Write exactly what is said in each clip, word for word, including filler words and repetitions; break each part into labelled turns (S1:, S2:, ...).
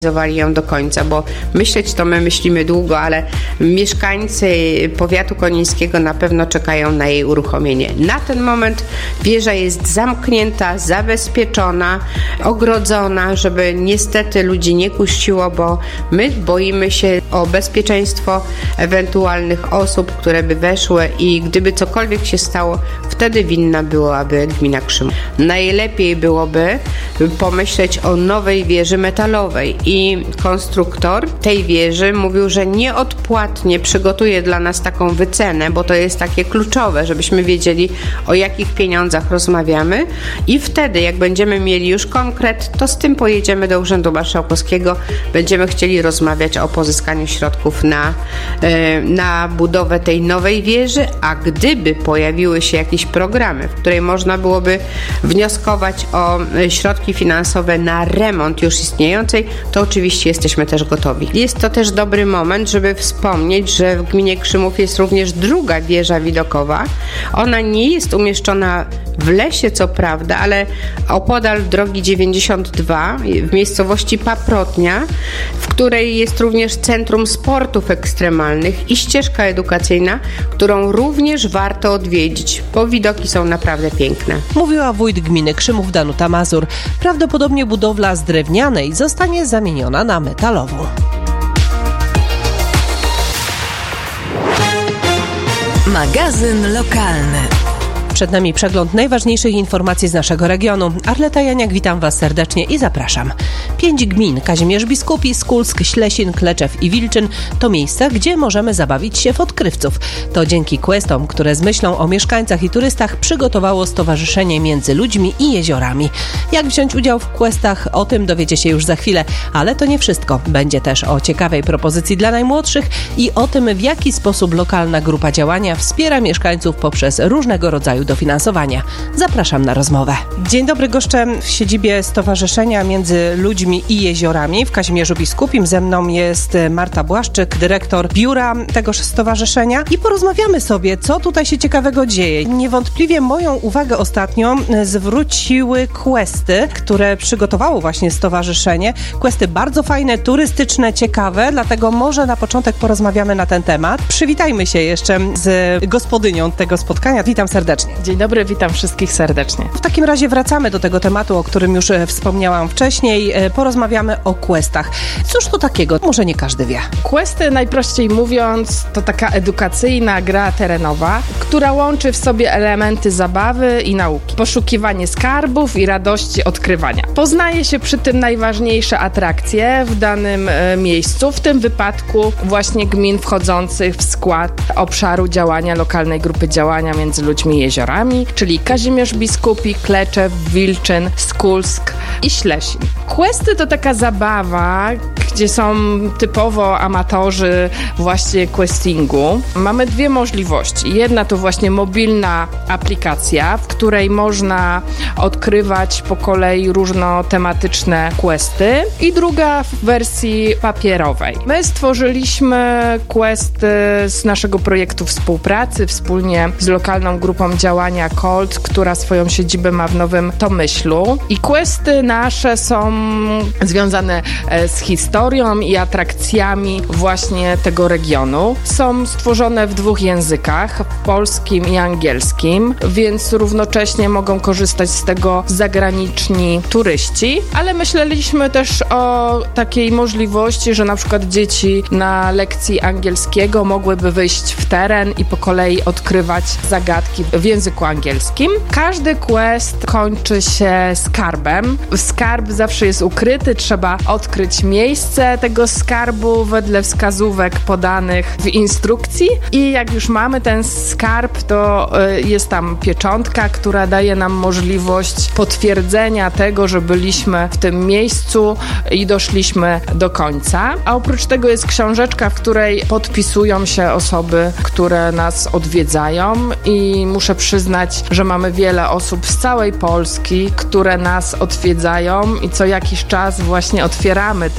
S1: zrealizowali ją do końca, bo myśleć to my myślimy długo, ale mieszkańcy powiatu konińskiego na pewno czekają na jej uruchomienie. Na ten moment wieża jest zamknięta, zabezpieczona, ogrodzona, żeby niestety ludzi nie kusiło, bo my boimy się o bezpieczeństwo ewentualnych osób, które by weszły i gdyby cokolwiek się stało, wtedy winna byłaby gmina Krzymów. Najlepiej byłoby pomyśleć o nowej wieży metalowej i konstruktor tej wieży mówił, że nieodpłatnie przygotuje dla nas taką wycenę, bo to jest takie kluczowe, żebyśmy wiedzieli, o jakich pieniądzach rozmawiamy i wtedy, jak będziemy mieli już konkret, to z tym pojedziemy do Urzędu Marszałkowskiego, będziemy chcieli rozmawiać o pozyskaniu środków na, na budowę tej nowej wieży, a gdyby pojawiły się jakieś programy, w której można byłoby wnioskować o środki finansowe na remont już istniejącej, to oczywiście jesteśmy też gotowi. Jest to też dobry moment, żeby wspomnieć, że w gminie Krzymów jest również druga wieża widokowa. Ona nie jest umieszczona w lesie, co prawda, ale opodal drogi dziewięćdziesiąt dwa w miejscowości Paprotnia, w której jest również Centrum Sportów Ekstremalnych i ścieżka edukacyjna, którą również warto odwiedzić, bo widoki są naprawdę piękne.
S2: Mówiła wójt gminy Krzymów Danuta Mazur. Prawdopodobnie budowla z drewnianej zostanie zamieniona na metalową.
S3: Magazyn lokalny.
S2: Przed nami przegląd najważniejszych informacji z naszego regionu. Arleta Janiak, witam Was serdecznie i zapraszam. Pięć gmin, Kazimierz Biskupi, Skulsk, Ślesin, Kleczew i Wilczyn to miejsca, gdzie możemy zabawić się w odkrywców. To dzięki questom, które z myślą o mieszkańcach i turystach przygotowało Stowarzyszenie Między Ludźmi i Jeziorami. Jak wziąć udział w questach, o tym dowiecie się już za chwilę, ale to nie wszystko. Będzie też o ciekawej propozycji dla najmłodszych i o tym, w jaki sposób lokalna grupa działania wspiera mieszkańców poprzez różnego rodzaju dofinansowania. Zapraszam na rozmowę. Dzień dobry, goszczę w siedzibie Stowarzyszenia Między Ludźmi i Jeziorami w Kazimierzu Biskupim. Ze mną jest Marta Błaszczyk, dyrektor biura tegoż stowarzyszenia i porozmawiamy sobie, co tutaj się ciekawego dzieje. Niewątpliwie moją uwagę ostatnio zwróciły questy, które przygotowało właśnie stowarzyszenie. Questy bardzo fajne, turystyczne, ciekawe, dlatego może na początek porozmawiamy na ten temat. Przywitajmy się jeszcze z gospodynią tego spotkania. Witam serdecznie.
S4: Dzień dobry, witam wszystkich serdecznie.
S2: W takim razie wracamy do tego tematu, o którym już wspomniałam wcześniej. Porozmawiamy o questach. Cóż to takiego? Może nie każdy wie.
S4: Questy, najprościej mówiąc, to taka edukacyjna gra terenowa, która łączy w sobie elementy zabawy i nauki. Poszukiwanie skarbów i radości odkrywania. Poznaje się przy tym najważniejsze atrakcje w danym e, miejscu, w tym wypadku właśnie gmin wchodzących w skład obszaru działania lokalnej grupy działania Między Ludźmi i Jeziorami, czyli Kazimierz Biskupi, Kleczew, Wilczyn, Skulsk i Ślesin. Questy to taka zabawa, gdzie są typowo amatorzy właśnie questingu. Mamy dwie możliwości. Jedna to właśnie mobilna aplikacja, w której można odkrywać po kolei różnotematyczne questy i druga w wersji papierowej. My stworzyliśmy questy z naszego projektu współpracy wspólnie z lokalną grupą działania Colt, która swoją siedzibę ma w Nowym Tomyślu. I questy nasze są związane z historią i atrakcjami właśnie tego regionu. Są stworzone w dwóch językach, polskim i angielskim, więc równocześnie mogą korzystać z tego zagraniczni turyści, ale myśleliśmy też o takiej możliwości, że na przykład dzieci na lekcji angielskiego mogłyby wyjść w teren i po kolei odkrywać zagadki w języku angielskim. Każdy quest kończy się skarbem. Skarb zawsze jest ukryty, trzeba odkryć miejsce tego skarbu wedle wskazówek podanych w instrukcji i jak już mamy ten skarb, to jest tam pieczątka, która daje nam możliwość potwierdzenia tego, że byliśmy w tym miejscu i doszliśmy do końca. A oprócz tego jest książeczka, w której podpisują się osoby, które nas odwiedzają i muszę przyznać, że mamy wiele osób z całej Polski, które nas odwiedzają i co jakiś czas właśnie otwieramy te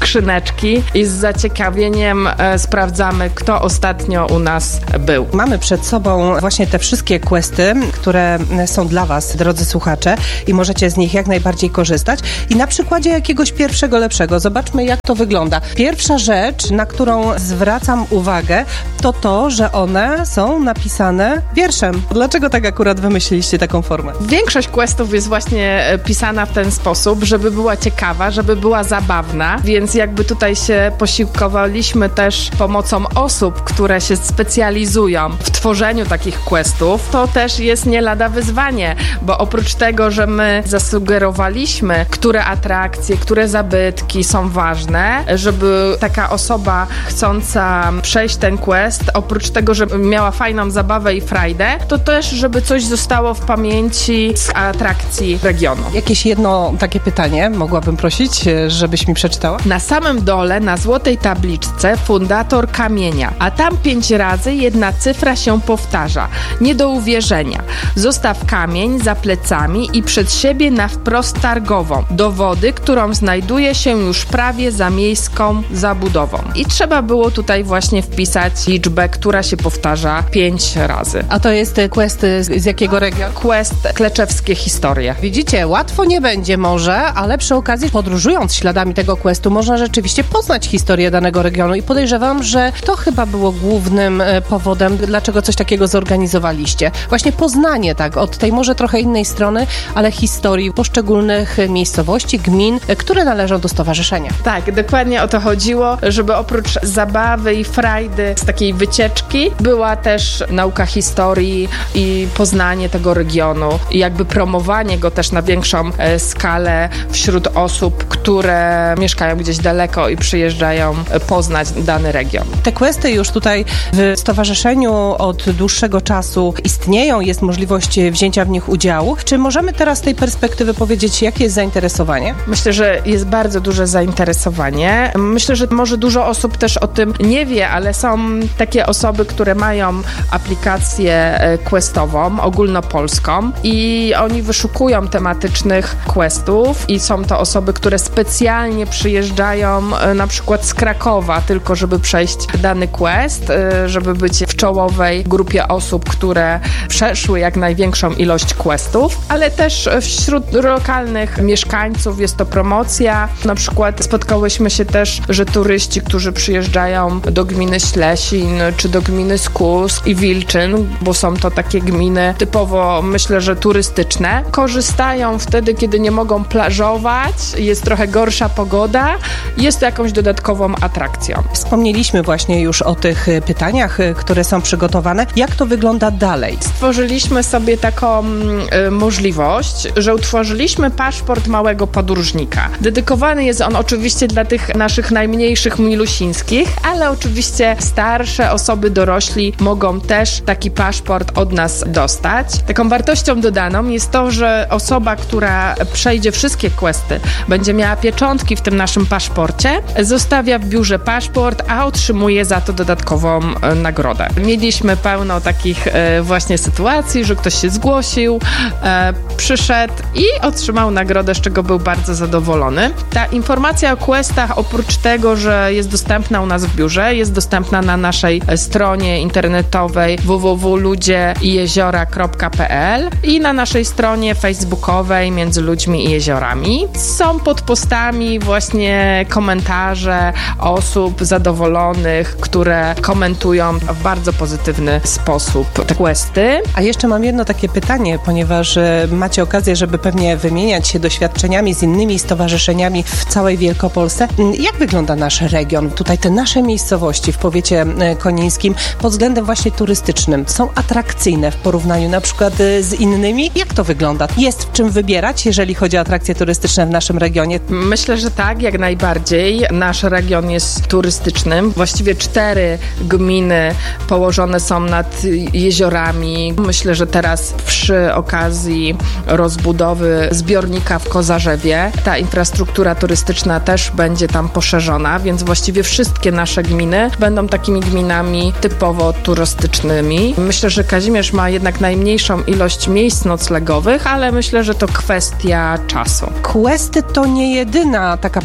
S4: skrzyneczki i z zaciekawieniem e, sprawdzamy, kto ostatnio u nas był.
S2: Mamy przed sobą właśnie te wszystkie questy, które są dla Was, drodzy słuchacze, i możecie z nich jak najbardziej korzystać. I na przykładzie jakiegoś pierwszego lepszego zobaczmy, jak to wygląda. Pierwsza rzecz, na którą zwracam uwagę, to to, że one są napisane wierszem. Dlaczego tak akurat wymyśliliście taką formę?
S4: Większość questów jest właśnie pisana w ten sposób, żeby była ciekawa, żeby była zabawna, więc jakby tutaj się posiłkowaliśmy też pomocą osób, które się specjalizują w tworzeniu takich questów. To też jest nie lada wyzwanie, bo oprócz tego, że my zasugerowaliśmy, które atrakcje, które zabytki są ważne, żeby taka osoba chcąca przejść ten quest, oprócz tego, że miała fajną zabawę i frajdę, to też, żeby coś zostało w pamięci z atrakcji regionu.
S2: Jakieś jedno takie pytanie mogłabym prosić, żebyś mi przeczytała?
S4: Na samym dole, na złotej tabliczce, fundator kamienia, a tam pięć razy jedna cyfra się powtarza. Nie do uwierzenia. Zostaw kamień za plecami i przed siebie na wprost targową, do wody, którą znajduje się już prawie za miejską zabudową. I trzeba było tutaj właśnie wpisać liczbę, która się powtarza pięć razy.
S2: A to jest quest z, z jakiego regionu?
S4: Quest Kleczewskie historie.
S2: Widzicie, łatwo nie będzie może, ale przy okazji podróżując śladami tego questu można rzeczywiście poznać historię danego regionu i podejrzewam, że to chyba było głównym powodem, dlaczego coś takiego zorganizowaliście. Właśnie poznanie, tak, od tej może trochę innej strony, ale historii poszczególnych miejscowości, gmin, które należą do stowarzyszenia.
S4: Tak, dokładnie o to chodziło, żeby oprócz zabawy i frajdy z takiej wycieczki była też nauka historii i poznanie tego regionu i jakby promowanie go też na większą e, skalę wśród osób, które mieszkają gdzieś daleko i przyjeżdżają poznać dany region.
S2: Te questy już tutaj w stowarzyszeniu od dłuższego czasu istnieją, jest możliwość wzięcia w nich udziału. Czy możemy teraz z tej perspektywy powiedzieć, jakie jest zainteresowanie?
S4: Myślę, że jest bardzo duże zainteresowanie. Myślę, że może dużo osób też o tym nie wie, ale są takie osoby, które mają aplikację questową, ogólnopolską i oni wyszukują tematycznych questów i są to osoby, które specjalnie przyjeżdżają na przykład z Krakowa, tylko żeby przejść dany quest, żeby być w czołowej grupie osób, które przeszły jak największą ilość questów, ale też wśród lokalnych mieszkańców jest to promocja. Na przykład spotkałyśmy się też, że turyści, którzy przyjeżdżają do gminy Ślesin, czy do gminy Skusk i Wilczyn, bo są to takie gminy typowo, myślę, że turystyczne, korzystają wtedy, kiedy nie mogą plażować, jest trochę gorsza pogoda, jest to jakąś dodatkową atrakcją.
S2: Wspomnieliśmy właśnie już o tych pytaniach, które są przygotowane. Jak to wygląda dalej?
S4: Stworzyliśmy sobie taką y, możliwość, że utworzyliśmy paszport małego podróżnika. Dedykowany jest on oczywiście dla tych naszych najmniejszych milusińskich, ale oczywiście starsze osoby, dorośli mogą też taki paszport od nas dostać. Taką wartością dodaną jest to, że osoba, która przejdzie wszystkie questy, będzie miała pieczątki w tym naszym paszporcie, zostawia w biurze paszport, a otrzymuje za to dodatkową e, nagrodę. Mieliśmy pełno takich e, właśnie sytuacji, że ktoś się zgłosił, e, przyszedł i otrzymał nagrodę, z czego był bardzo zadowolony. Ta informacja o questach, oprócz tego, że jest dostępna u nas w biurze, jest dostępna na naszej stronie internetowej w w w kropka ludzie i jeziora kropka p l i na naszej stronie facebookowej Między Ludźmi i Jeziorami. Są pod postami właśnie komentarze osób zadowolonych, które komentują w bardzo pozytywny sposób te questy.
S2: A jeszcze mam jedno takie pytanie, ponieważ macie okazję, żeby pewnie wymieniać się doświadczeniami z innymi stowarzyszeniami w całej Wielkopolsce. Jak wygląda nasz region? Tutaj te nasze miejscowości w powiecie konińskim pod względem właśnie turystycznym są atrakcyjne w porównaniu na przykład z innymi? Jak to wygląda? Jest w czym wybierać, jeżeli chodzi o atrakcje turystyczne w naszym regionie?
S4: Myślę, że tak, jak najbardziej. Nasz region jest turystycznym. Właściwie cztery gminy położone są nad jeziorami. Myślę, że teraz przy okazji rozbudowy zbiornika w Kozarzewie ta infrastruktura turystyczna też będzie tam poszerzona, więc właściwie wszystkie nasze gminy będą takimi gminami typowo turystycznymi. Myślę, że Kazimierz ma jednak najmniejszą ilość miejsc noclegowych, ale myślę, że to kwestia czasu.
S2: Questy to nie jedyna taka propozycja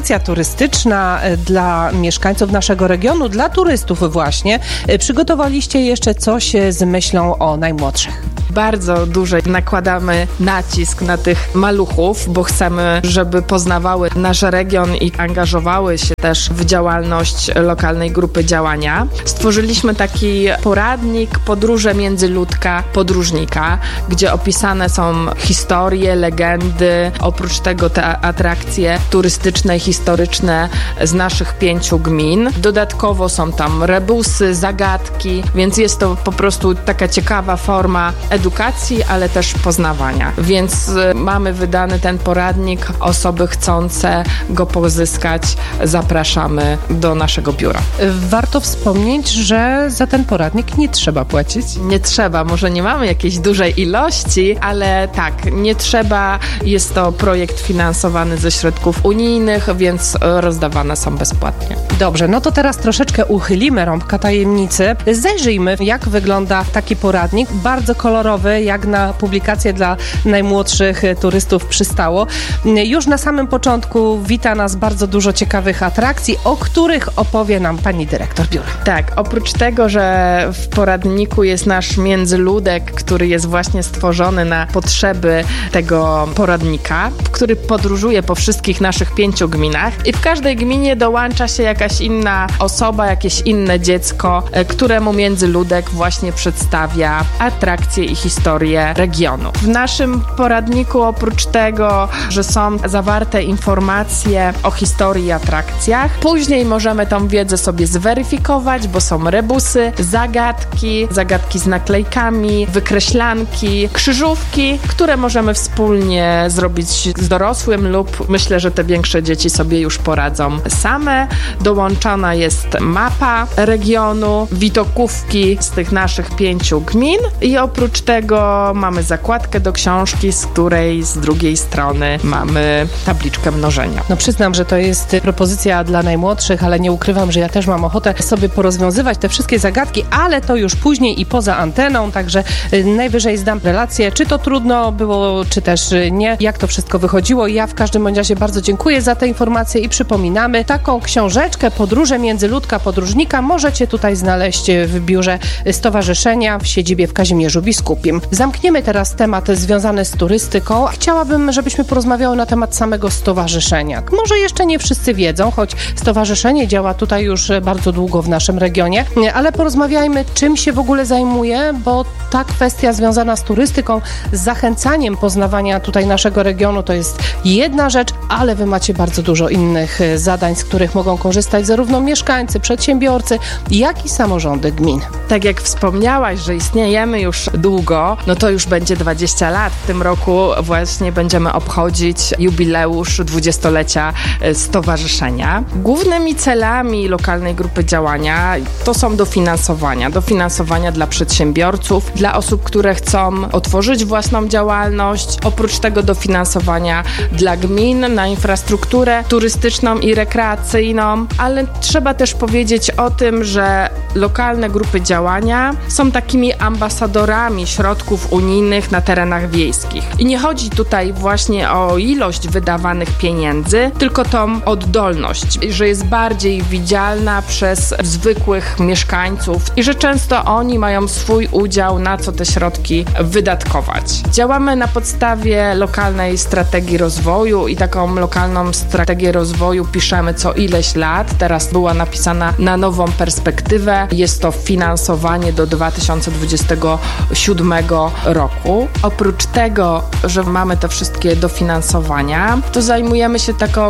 S2: propozycja turystyczna dla mieszkańców naszego regionu, dla turystów właśnie. Przygotowaliście jeszcze coś z myślą o najmłodszych.
S4: Bardzo duży nakładamy nacisk na tych maluchów, bo chcemy, żeby poznawały nasz region i angażowały się też w działalność lokalnej grupy działania. Stworzyliśmy taki poradnik Podróże międzyludka podróżnika, gdzie opisane są historie, legendy, oprócz tego te atrakcje turystyczne i historyczne z naszych pięciu gmin. Dodatkowo są tam rebusy, zagadki, więc jest to po prostu taka ciekawa forma edukacji, ale też poznawania. Więc mamy wydany ten poradnik. Osoby chcące go pozyskać zapraszamy do naszego biura.
S2: Warto wspomnieć, że za ten poradnik nie trzeba płacić.
S4: Nie trzeba, może nie mamy jakiejś dużej ilości, ale tak, nie trzeba. Jest to projekt finansowany ze środków unijnych, więc rozdawane są bezpłatnie.
S2: Dobrze, no to teraz troszeczkę uchylimy rąbka tajemnicy. Zajrzyjmy, jak wygląda taki poradnik. Bardzo kolorowy, jak na publikację dla najmłodszych turystów przystało. Już na samym początku wita nas bardzo dużo ciekawych atrakcji, o których opowie nam pani dyrektor biura.
S4: Tak, oprócz tego, że w poradniku jest nasz międzyludek, który jest właśnie stworzony na potrzeby tego poradnika, który podróżuje po wszystkich naszych pięciu gminach i w każdej gminie dołącza się jakaś inna osoba, jakieś inne dziecko, któremu międzyludek właśnie przedstawia atrakcje i historię regionu. W naszym poradniku oprócz tego, że są zawarte informacje o historii i atrakcjach, później możemy tą wiedzę sobie zweryfikować, bo są rebusy, zagadki, zagadki z naklejkami, wykreślanki, krzyżówki, które możemy wspólnie zrobić z dorosłym lub myślę, że te większe dzieci sobie już poradzą same. Dołączona jest mapa regionu, widokówki z tych naszych pięciu gmin i oprócz tego mamy zakładkę do książki, z której z drugiej strony mamy tabliczkę mnożenia.
S2: No przyznam, że to jest propozycja dla najmłodszych, ale nie ukrywam, że ja też mam ochotę sobie porozwiązywać te wszystkie zagadki, ale to już później i poza anteną, także najwyżej zdam relację, czy to trudno było, czy też nie, jak to wszystko wychodziło. Ja w każdym bądź razie bardzo dziękuję za te informacje i przypominamy, taką książeczkę Podróże międzyludka podróżnika możecie tutaj znaleźć w biurze stowarzyszenia w siedzibie w Kazimierzu Biskupim. Zamkniemy teraz temat związany z turystyką. Chciałabym, żebyśmy porozmawiały na temat samego stowarzyszenia. Może jeszcze nie wszyscy wiedzą, choć stowarzyszenie działa tutaj już bardzo długo w naszym regionie, ale porozmawiajmy, czym się w ogóle zajmuje, bo ta kwestia związana z turystyką, z zachęcaniem poznawania tutaj naszego regionu to jest jedna rzecz, ale wy macie bardzo dużo innych zadań, z których mogą korzystać zarówno mieszkańcy, przedsiębiorcy, jak i samorządy gmin.
S4: Tak jak wspomniałaś, że istniejemy już długo, no to już będzie dwadzieścia lat. W tym roku właśnie będziemy obchodzić jubileusz dwudziestolecia stowarzyszenia. Głównymi celami lokalnej grupy działania to są dofinansowania. Dofinansowania dla przedsiębiorców, dla osób, które chcą otworzyć własną działalność. Oprócz tego dofinansowania dla gmin na infrastrukturę turystyczną i rekreacyjną, ale trzeba też powiedzieć o tym, że lokalne grupy działania są takimi ambasadorami środków unijnych na terenach wiejskich. I nie chodzi tutaj właśnie o ilość wydawanych pieniędzy, tylko tą oddolność, że jest bardziej widzialna przez zwykłych mieszkańców i że często oni mają swój udział, na co te środki wydatkować. Działamy na podstawie lokalnej strategii rozwoju i taką lokalną strategię rozwoju piszemy co ileś lat. Teraz była napisana na nową perspektywę. Jest to finansowanie do dwa tysiące dwudziestego siódmego roku. Oprócz tego, że mamy te wszystkie dofinansowania, to zajmujemy się taką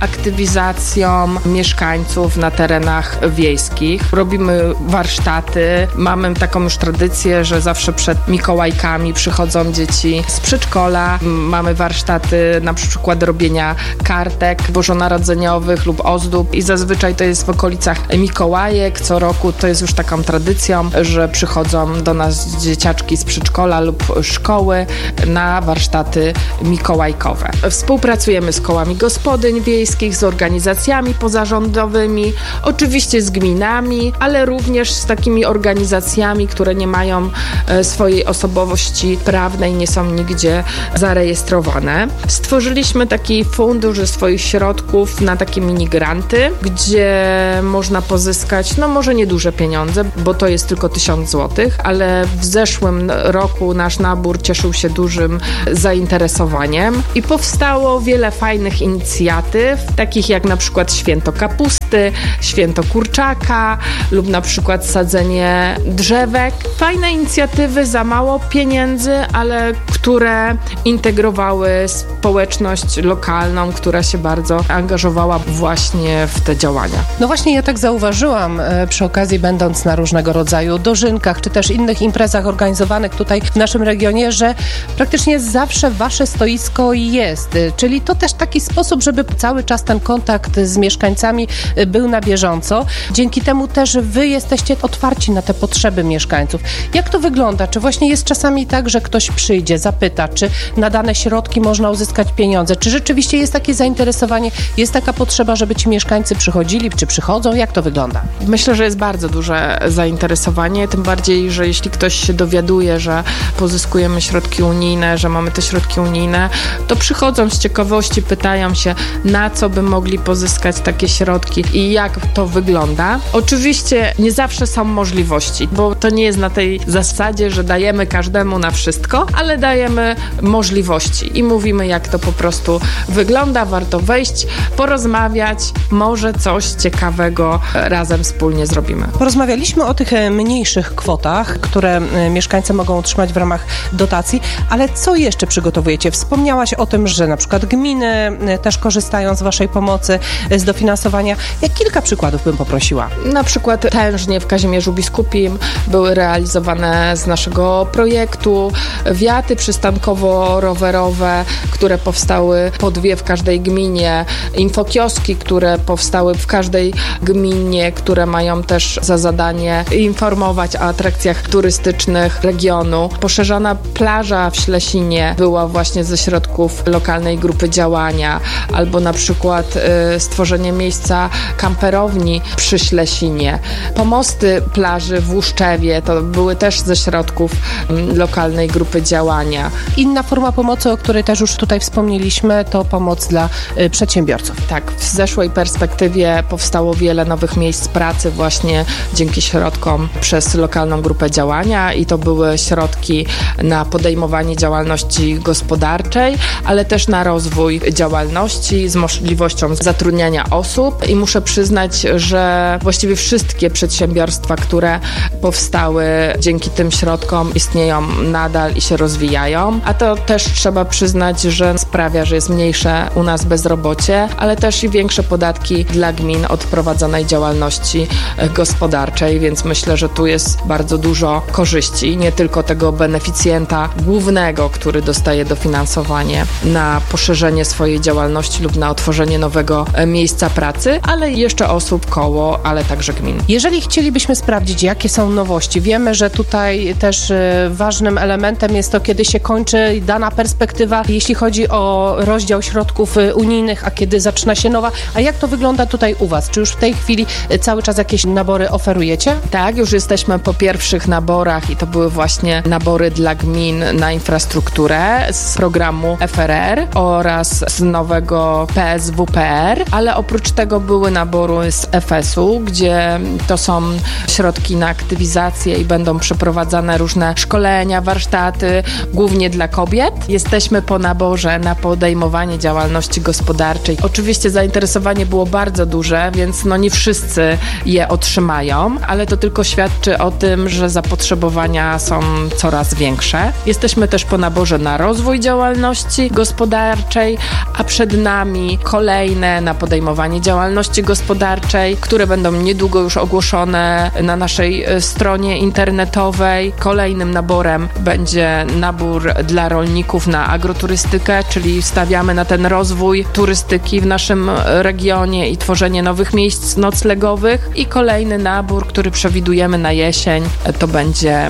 S4: aktywizacją mieszkańców na terenach wiejskich. Robimy warsztaty. Mamy taką już tradycję, że zawsze przed Mikołajkami przychodzą dzieci z przedszkola. Mamy warsztaty na przykład robienia kartek bożonarodzeniowych lub ozdób i zazwyczaj to jest w okolicach Mikołajek. Co roku to jest już taką tradycją, że przychodzą do nas dzieciaczki dzieciaki z przedszkola lub szkoły na warsztaty mikołajkowe. Współpracujemy z kołami gospodyń wiejskich, z organizacjami pozarządowymi, oczywiście z gminami, ale również z takimi organizacjami, które nie mają swojej osobowości prawnej, nie są nigdzie zarejestrowane. Stworzyliśmy taki fundusz ze swoich środków na takie minigranty, gdzie można pozyskać, no może nieduże pieniądze, bo to jest tylko tysiąc złotych, ale w zeszłym roku nasz nabór cieszył się dużym zainteresowaniem i powstało wiele fajnych inicjatyw, takich jak na przykład Święto Kapusty, Święto Kurczaka lub na przykład sadzenie drzewek. Fajne inicjatywy, za mało pieniędzy, ale które integrowały społeczność lokalną, która się bardzo angażowała właśnie w te działania.
S2: No właśnie, ja tak zauważyłam przy okazji, będąc na różnego rodzaju dożynkach, czy też innych imprezach organizowanych tutaj w naszym regionie, że praktycznie zawsze wasze stoisko jest, czyli to też taki sposób, żeby cały czas ten kontakt z mieszkańcami był na bieżąco. Dzięki temu też wy jesteście otwarci na te potrzeby mieszkańców. Jak to wygląda? Czy właśnie jest czasami tak, że ktoś przyjdzie, zapyta, czy na dane środki można uzyskać pieniądze? Czy rzeczywiście jest takie zainteresowanie, jest taka potrzeba, żeby ci mieszkańcy przychodzili, czy przychodzą? Jak to wygląda?
S4: Myślę, że jest bardzo duże zainteresowanie, tym bardziej, że jeśli ktoś się dowiaduje, że pozyskujemy środki unijne, że mamy te środki unijne, to przychodzą z ciekawości, pytają się, na co by mogli pozyskać takie środki i jak to wygląda. Oczywiście nie zawsze są możliwości, bo to nie jest na tej zasadzie, że dajemy każdemu na wszystko, ale dajemy możliwości i mówimy, jak to po prostu wygląda, warto wejść, porozmawiać, może coś ciekawego razem wspólnie zrobimy.
S2: Porozmawialiśmy o tych mniejszych kwotach, które mieszkańcy mogą otrzymać w ramach dotacji, ale co jeszcze przygotowujecie? Wspomniałaś o tym, że na przykład gminy też korzystają z waszej pomocy, z dofinansowania. Jak kilka przykładów bym poprosiła?
S4: Na przykład tężnie w Kazimierzu Biskupim były realizowane z naszego projektu wiaty przystankowo-rowerowe, które powstały po dwie w każdej gminie, infokioski, które powstały w każdej gminie, które mają też za zadanie informować o atrakcjach turystycznych regionu. Poszerzona plaża w Ślesinie była właśnie ze środków lokalnej grupy działania, albo na przykład y, stworzenie miejsca kamperowni przy Ślesinie. Pomosty plaży w Łuszczewie to były też ze środków y, lokalnej grupy działania.
S2: Inna forma pomocy, o której też już tutaj wspomnieliśmy, to pomoc dla y, przedsiębiorców.
S4: Tak, w zeszłej perspektywie powstało wiele nowych miejsc pracy właśnie dzięki środkom przez lokalną grupę działania i to były środki na podejmowanie działalności gospodarczej, ale też na rozwój działalności z możliwością zatrudniania osób i muszę przyznać, że właściwie wszystkie przedsiębiorstwa, które powstały dzięki tym środkom, istnieją nadal i się rozwijają, a to też trzeba przyznać, że sprawia, że jest mniejsze u nas bezrobocie, ale też i większe podatki dla gmin od prowadzonej działalności gospodarczej, więc myślę, że tu jest bardzo dużo korzyści, nie tylko tego beneficjenta głównego, który dostaje dofinansowanie na poszerzenie swojej działalności lub na otworzenie nowego miejsca pracy, ale jeszcze osób, koło, ale także gmin.
S2: Jeżeli chcielibyśmy sprawdzić, jakie są nowości, wiemy, że tutaj też ważnym elementem jest to, kiedy się kończy dana perspektywa, jeśli chodzi o rozdział środków unijnych, a kiedy zaczyna się nowa. A jak to wygląda tutaj u was? Czy już w tej chwili cały czas jakieś nabory oferujecie?
S4: Tak, już jesteśmy po pierwszych naborach i to były właśnie nabory dla gmin na infrastrukturę z programu F R R oraz z nowego P S W P R, ale oprócz tego były nabory z F S u, gdzie to są środki na aktywizację i będą przeprowadzane różne szkolenia, warsztaty, głównie dla kobiet. Jesteśmy po naborze na podejmowanie działalności gospodarczej. Oczywiście zainteresowanie było bardzo duże, więc no nie wszyscy je otrzymają, ale to tylko świadczy o tym, że zapotrzebowania są coraz większe. Jesteśmy też po naborze na rozwój działalności gospodarczej, a przed nami kolejne na podejmowanie działalności gospodarczej, które będą niedługo już ogłoszone na naszej stronie internetowej. Kolejnym naborem będzie nabór dla rolników na agroturystykę, czyli stawiamy na ten rozwój turystyki w naszym regionie i tworzenie nowych miejsc noclegowych. I kolejny nabór, który przewidujemy na jesień, to będzie rozwój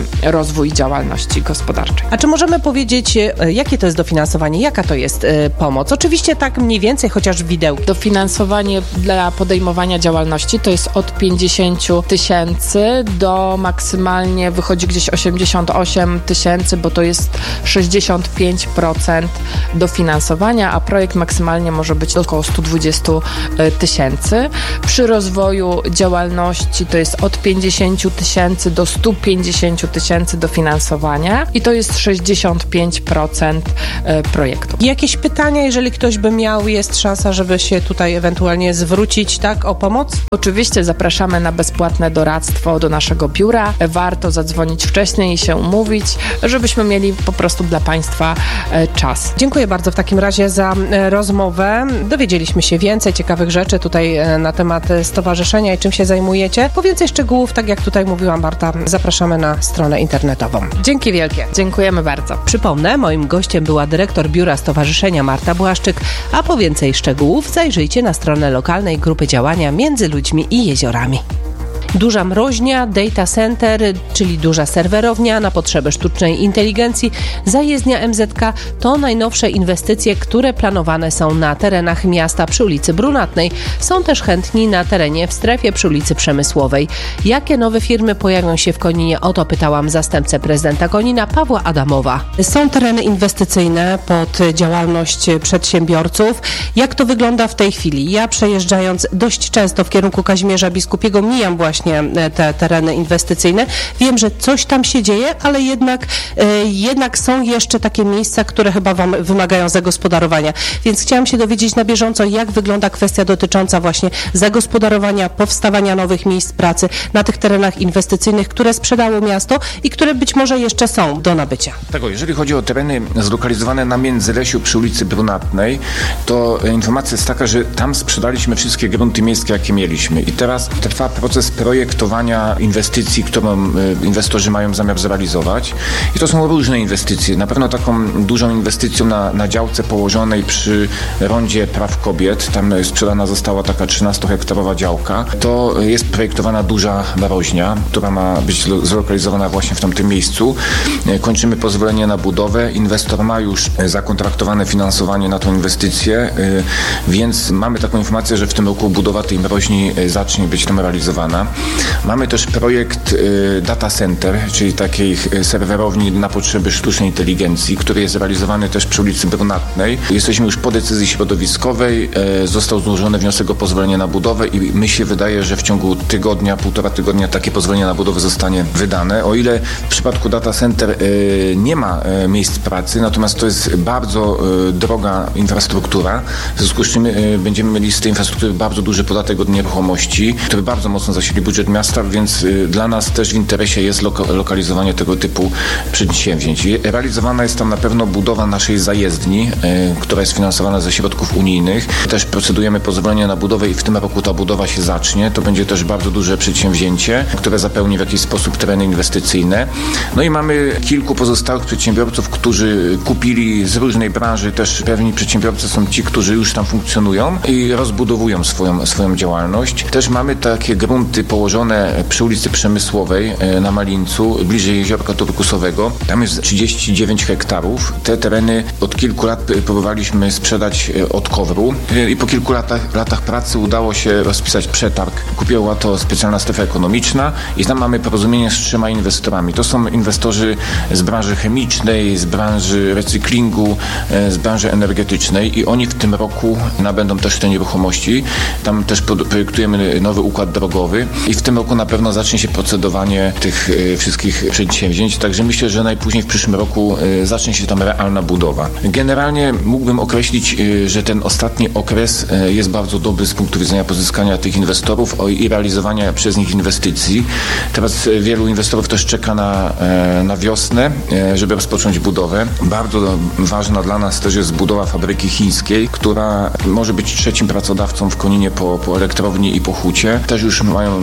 S4: rozwój działalności gospodarczej.
S2: A czy możemy powiedzieć, jakie to jest dofinansowanie, jaka to jest y, pomoc? Oczywiście tak mniej więcej, chociaż widełki.
S4: Dofinansowanie dla podejmowania działalności to jest od pięćdziesiąt tysięcy do maksymalnie wychodzi gdzieś osiemdziesiąt osiem tysięcy, bo to jest sześćdziesiąt pięć procent dofinansowania, a projekt maksymalnie może być około sto dwadzieścia tysięcy. Przy rozwoju działalności to jest od pięćdziesiąt tysięcy do sto pięćdziesiąt tysięcy dofinansowania i to jest sześćdziesiąt pięć procent projektu.
S2: Jakieś pytania, jeżeli ktoś by miał, jest szansa, żeby się tutaj ewentualnie zwrócić, tak, o pomoc?
S4: Oczywiście zapraszamy na bezpłatne doradztwo do naszego biura. Warto zadzwonić wcześniej i się umówić, żebyśmy mieli po prostu dla Państwa czas.
S2: Dziękuję bardzo w takim razie za rozmowę. Dowiedzieliśmy się więcej ciekawych rzeczy tutaj na temat stowarzyszenia i czym się zajmujecie. Po więcej szczegółów, tak jak tutaj mówiła Marta, zapraszamy na stronę internetową. Dzięki wielkie.
S4: Dziękujemy bardzo.
S2: Przypomnę, moim gościem była dyrektor biura stowarzyszenia Marta Błaszczyk, a po więcej szczegółów zajrzyjcie na stronę lokalnej grupy działania Między Ludźmi i Jeziorami. Duża mroźnia, data center, czyli duża serwerownia na potrzeby sztucznej inteligencji, zajezdnia M Z K to najnowsze inwestycje, które planowane są na terenach miasta przy ulicy Brunatnej. Są też chętni na terenie w strefie przy ulicy Przemysłowej. Jakie nowe firmy pojawią się w Koninie? O to pytałam zastępcę prezydenta Konina Pawła Adamowa. Są tereny inwestycyjne pod działalność przedsiębiorców. Jak to wygląda w tej chwili? Ja przejeżdżając dość często w kierunku Kazimierza Biskupiego mijam właśnie te tereny inwestycyjne. Wiem, że coś tam się dzieje, ale jednak, e, jednak są jeszcze takie miejsca, które chyba Wam wymagają zagospodarowania. Więc chciałam się dowiedzieć na bieżąco, jak wygląda kwestia dotycząca właśnie zagospodarowania, powstawania nowych miejsc pracy na tych terenach inwestycyjnych, które sprzedało miasto i które być może jeszcze są do nabycia.
S5: Tak, jeżeli chodzi o tereny zlokalizowane na Międzylesiu przy ulicy Brunatnej, to informacja jest taka, że tam sprzedaliśmy wszystkie grunty miejskie, jakie mieliśmy. I teraz trwa proces projektowania inwestycji, którą inwestorzy mają zamiar zrealizować. I to są różne inwestycje. Na pewno taką dużą inwestycją na, na działce położonej przy rondzie Praw Kobiet, tam sprzedana została taka trzynastohektarowa działka, to jest projektowana duża narożnia, która ma być zlokalizowana właśnie w tamtym miejscu. Kończymy pozwolenie na budowę. Inwestor ma już zakontraktowane finansowanie na tą inwestycję, więc mamy taką informację, że w tym roku budowa tej narożni zacznie być tam realizowana. Mamy też projekt y, data center, czyli takiej serwerowni na potrzeby sztucznej inteligencji, który jest realizowany też przy ulicy Brunatnej. Jesteśmy już po decyzji środowiskowej, y, został złożony wniosek o pozwolenie na budowę i mi się wydaje, że w ciągu tygodnia, półtora tygodnia takie pozwolenie na budowę zostanie wydane. O ile w przypadku data center y, nie ma y, miejsc pracy, natomiast to jest bardzo y, droga infrastruktura, w związku z czym y, będziemy mieli z tej infrastruktury bardzo duży podatek od nieruchomości, który bardzo mocno zasili budżet miasta, więc y, dla nas też w interesie jest loka- lokalizowanie tego typu przedsięwzięć. Realizowana jest tam na pewno budowa naszej zajezdni, y, która jest finansowana ze środków unijnych. Też procedujemy pozwolenie na budowę i w tym roku ta budowa się zacznie. To będzie też bardzo duże przedsięwzięcie, które zapełni w jakiś sposób tereny inwestycyjne. No i mamy kilku pozostałych przedsiębiorców, którzy kupili z różnej branży. Też pewni przedsiębiorcy są ci, którzy już tam funkcjonują i rozbudowują swoją, swoją działalność. Też mamy takie grunty położone przy ulicy Przemysłowej na Malińcu, bliżej jeziorka turkusowego. Tam jest trzydzieści dziewięć hektarów. Te tereny od kilku lat próbowaliśmy sprzedać od Kowru i po kilku latach, latach pracy udało się rozpisać przetarg. Kupiła to specjalna strefa ekonomiczna i tam mamy porozumienie z trzema inwestorami. To są inwestorzy z branży chemicznej, z branży recyklingu, z branży energetycznej i oni w tym roku nabędą też te nieruchomości. Tam też projektujemy nowy układ drogowy i w tym roku na pewno zacznie się procedowanie tych y, wszystkich przedsięwzięć, także myślę, że najpóźniej w przyszłym roku y, zacznie się tam realna budowa. Generalnie mógłbym określić, y, że ten ostatni okres y, jest bardzo dobry z punktu widzenia pozyskania tych inwestorów o, i realizowania przez nich inwestycji. Teraz y, wielu inwestorów też czeka na, y, na wiosnę, y, żeby rozpocząć budowę. Bardzo ważna dla nas też jest budowa fabryki chińskiej, która może być trzecim pracodawcą w Koninie po, po elektrowni i po hucie. Też już mają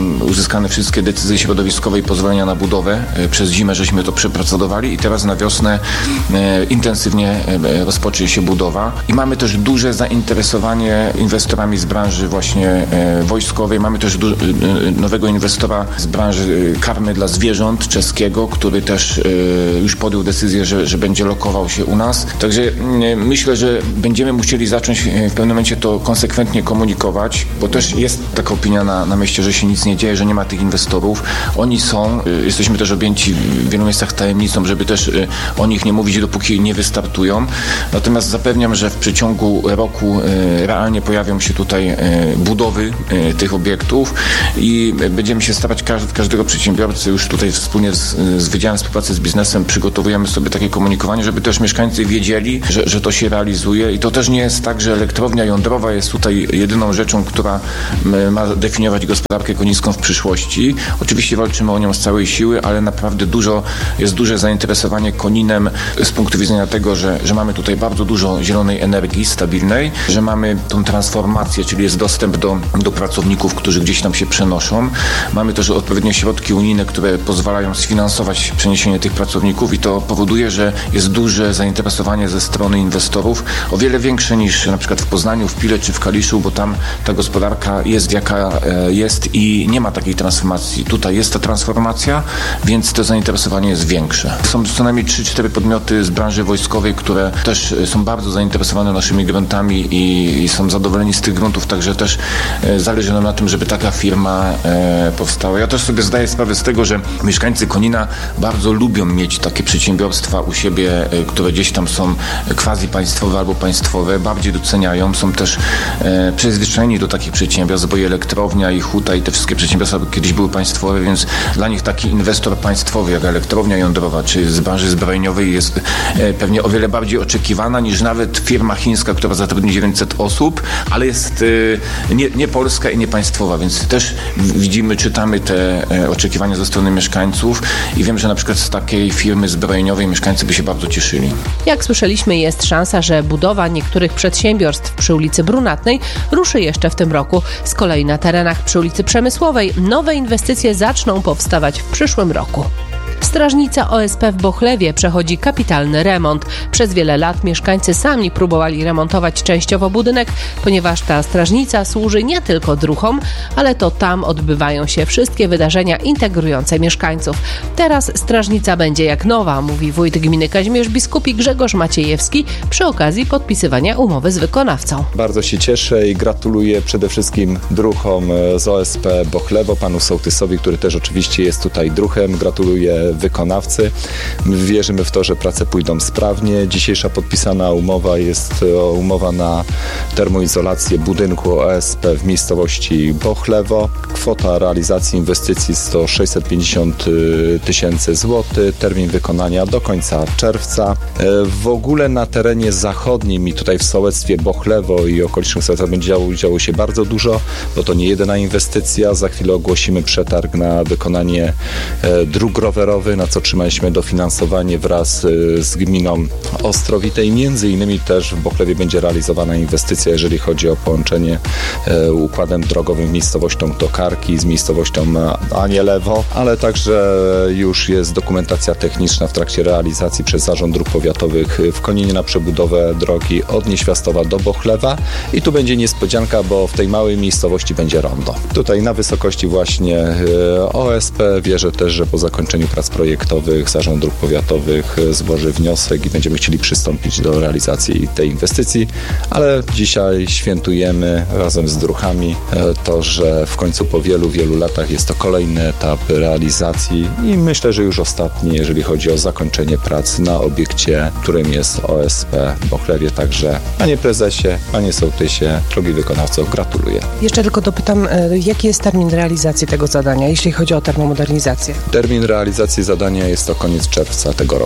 S5: uzyskane wszystkie decyzje środowiskowe i pozwolenia na budowę. Przez zimę żeśmy to przeprocedowali i teraz na wiosnę intensywnie rozpocznie się budowa. I mamy też duże zainteresowanie inwestorami z branży właśnie wojskowej. Mamy też du- nowego inwestora z branży karmy dla zwierząt czeskiego, który też już podjął decyzję, że, że będzie lokował się u nas. Także myślę, że będziemy musieli zacząć w pewnym momencie to konsekwentnie komunikować, bo też jest taka opinia na, na mieście, że się nic nie dzieje, że nie ma tych inwestorów. Oni są, jesteśmy też objęci w wielu miejscach tajemnicą, żeby też o nich nie mówić, dopóki nie wystartują. Natomiast zapewniam, że w przeciągu roku realnie pojawią się tutaj budowy tych obiektów i będziemy się starać w każdego przedsiębiorcy już tutaj wspólnie z, z Wydziałem Współpracy z Biznesem przygotowujemy sobie takie komunikowanie, żeby też mieszkańcy wiedzieli, że, że to się realizuje i to też nie jest tak, że elektrownia jądrowa jest tutaj jedyną rzeczą, która ma definiować gospodarkę konińską w przyszłości. Oczywiście walczymy o nią z całej siły, ale naprawdę dużo, jest duże zainteresowanie Koninem z punktu widzenia tego, że, że mamy tutaj bardzo dużo zielonej energii stabilnej, że mamy tą transformację, czyli jest dostęp do, do pracowników, którzy gdzieś tam się przenoszą. Mamy też odpowiednie środki unijne, które pozwalają sfinansować przeniesienie tych pracowników i to powoduje, że jest duże zainteresowanie ze strony inwestorów, o wiele większe niż na przykład w Poznaniu, w Pile czy w Kaliszu, bo tam ta gospodarka jest jaka jest i nie ma takiej transformacji. Tutaj jest ta transformacja, więc to zainteresowanie jest większe. Są co najmniej trzy cztery podmioty z branży wojskowej, które też są bardzo zainteresowane naszymi gruntami i, i są zadowoleni z tych gruntów, także też e, zależy nam na tym, żeby taka firma e, powstała. Ja też sobie zdaję sprawę z tego, że mieszkańcy Konina bardzo lubią mieć takie przedsiębiorstwa u siebie, e, które gdzieś tam są quasi państwowe albo państwowe, bardziej doceniają, są też e, przyzwyczajeni do takich przedsiębiorstw, bo i elektrownia, i huta, i te wszystkie przedsiębiorstwa kiedyś były państwowe, więc dla nich taki inwestor państwowy, jak elektrownia jądrowa, czy z branży zbrojeniowej jest e, pewnie o wiele bardziej oczekiwana niż nawet firma chińska, która zatrudni dziewięćset osób, ale jest e, nie, nie polska i nie państwowa, więc też widzimy, czytamy te e, oczekiwania ze strony mieszkańców i wiem, że na przykład z takiej firmy zbrojeniowej mieszkańcy by się bardzo cieszyli.
S2: Jak słyszeliśmy, jest szansa, że budowa niektórych przedsiębiorstw przy ulicy Brunatnej ruszy jeszcze w tym roku. Z kolei na terenach przy ulicy Przemysłowej nowe inwestycje zaczną powstawać w przyszłym roku. Strażnica O S P w Bochlewie przechodzi kapitalny remont. Przez wiele lat mieszkańcy sami próbowali remontować częściowo budynek, ponieważ ta strażnica służy nie tylko druhom, ale to tam odbywają się wszystkie wydarzenia integrujące mieszkańców. Teraz strażnica będzie jak nowa, mówi wójt gminy Kazimierz Biskupi Grzegorz Maciejewski przy okazji podpisywania umowy z wykonawcą.
S6: Bardzo się cieszę i gratuluję przede wszystkim druhom z O S P Bochlewo, panu sołtysowi, który też oczywiście jest tutaj druhem. Gratuluję wykonawcy. Wierzymy w to, że prace pójdą sprawnie. Dzisiejsza podpisana umowa jest umowa na termoizolację budynku O S P w miejscowości Bochlewo. Kwota realizacji inwestycji to sześćset pięćdziesiąt tysięcy złotych. Termin wykonania do końca czerwca. W ogóle na terenie zachodnim i tutaj w sołectwie Bochlewo i okolicznych sołectwach będzie działo, działo się bardzo dużo, bo to nie jedyna inwestycja. Za chwilę ogłosimy przetarg na wykonanie dróg rowerowych, na co otrzymaliśmy dofinansowanie wraz z gminą Ostrowitej. Między innymi też w Bochlewie będzie realizowana inwestycja, jeżeli chodzi o połączenie e, układem drogowym z miejscowością Tokarki, z miejscowością Anielewo, ale także już jest dokumentacja techniczna w trakcie realizacji przez Zarząd Dróg Powiatowych w Koninie na przebudowę drogi od Nieświastowa do Bochlewa i tu będzie niespodzianka, bo w tej małej miejscowości będzie rondo. Tutaj na wysokości właśnie e, O S P wierzę też, że po zakończeniu prac projektowych Zarząd Dróg Powiatowych złoży wniosek i będziemy chcieli przystąpić do realizacji tej inwestycji, ale dzisiaj świętujemy razem z druhami to, że w końcu po wielu, wielu latach jest to kolejny etap realizacji i myślę, że już ostatni, jeżeli chodzi o zakończenie prac na obiekcie, którym jest O S P w Bochlewie. Także panie prezesie, panie sołtysie, drogi wykonawco, gratuluję.
S7: Jeszcze tylko dopytam, jaki jest termin realizacji tego zadania, jeśli chodzi o termomodernizację?
S6: Termin realizacji zadania jest to koniec czerwca tego roku.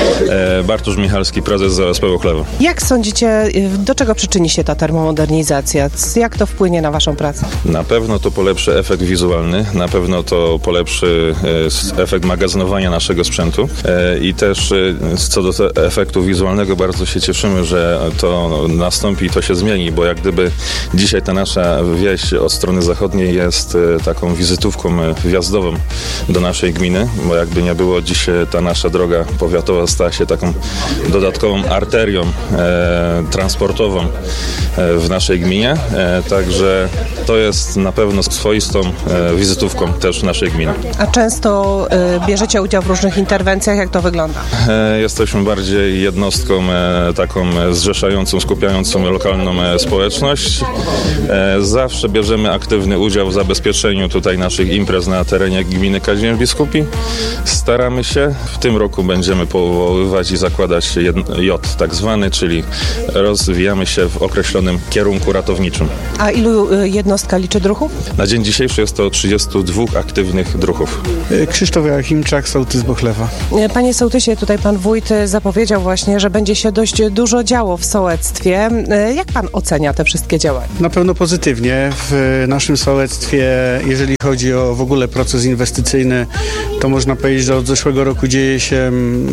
S8: Bartosz Michalski, prezes z O S P Bochlewo.
S7: Jak sądzicie, do czego przyczyni się ta termomodernizacja? Jak to wpłynie na waszą pracę?
S8: Na pewno to polepszy efekt wizualny, na pewno to polepszy efekt magazynowania naszego sprzętu i też co do efektu wizualnego bardzo się cieszymy, że to nastąpi i to się zmieni, bo jak gdyby dzisiaj ta nasza wieś od strony zachodniej jest taką wizytówką wjazdową do naszej gminy, bo jakby nie było, dzisiaj ta nasza droga powiatowa stała się taką dodatkową arterią e, transportową e, w naszej gminie, e, także to jest na pewno swoistą e, wizytówką też naszej gminy.
S7: A często e, bierzecie udział w różnych interwencjach, jak to wygląda?
S8: E, jesteśmy bardziej jednostką e, taką zrzeszającą, skupiającą lokalną e, społeczność. E, zawsze bierzemy aktywny udział w zabezpieczeniu tutaj naszych imprez na terenie gminy Kazimierz Biskupi. Staramy się, w tym roku będziemy powoływać i zakładać J tak zwany, czyli rozwijamy się w określonym kierunku ratowniczym.
S7: A ilu jednostka liczy druhów?
S8: Na dzień dzisiejszy jest to trzydziestu dwóch aktywnych druhów.
S9: Krzysztof Joachimczak, sołtys Bochlewa.
S7: Panie sołtysie, tutaj pan wójt zapowiedział właśnie, że będzie się dość dużo działo w sołectwie. Jak pan ocenia te wszystkie działania?
S9: Na pewno pozytywnie. W naszym sołectwie, jeżeli chodzi o w ogóle proces inwestycyjny, to można powiedzieć, że od zeszłego roku dzieje się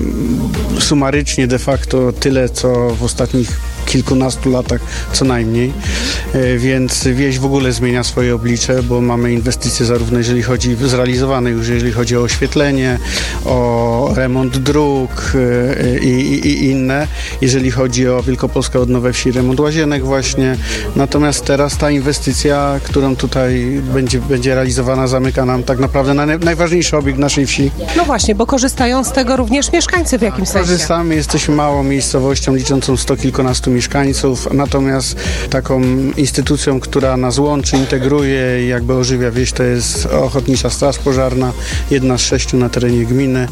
S9: sumarycznie de facto tyle, co w ostatnich kilkunastu latach co najmniej, więc wieś w ogóle zmienia swoje oblicze, bo mamy inwestycje zarówno jeżeli chodzi, zrealizowane już, jeżeli chodzi o oświetlenie, o remont dróg i, i, i inne, jeżeli chodzi o Wielkopolską Odnowę Wsi, remont łazienek właśnie, natomiast teraz ta inwestycja, którą tutaj będzie, będzie realizowana, zamyka nam tak naprawdę na najważniejszy obiekt naszej wsi.
S7: No właśnie, bo korzystają z tego również mieszkańcy w jakimś sensie.
S9: Korzystamy, jesteśmy małą miejscowością liczącą sto kilkunastu mieszkańców, natomiast taką instytucją, która nas łączy, integruje i jakby ożywia wieś, to jest Ochotnicza Straż Pożarna, jedna z sześciu na terenie gminy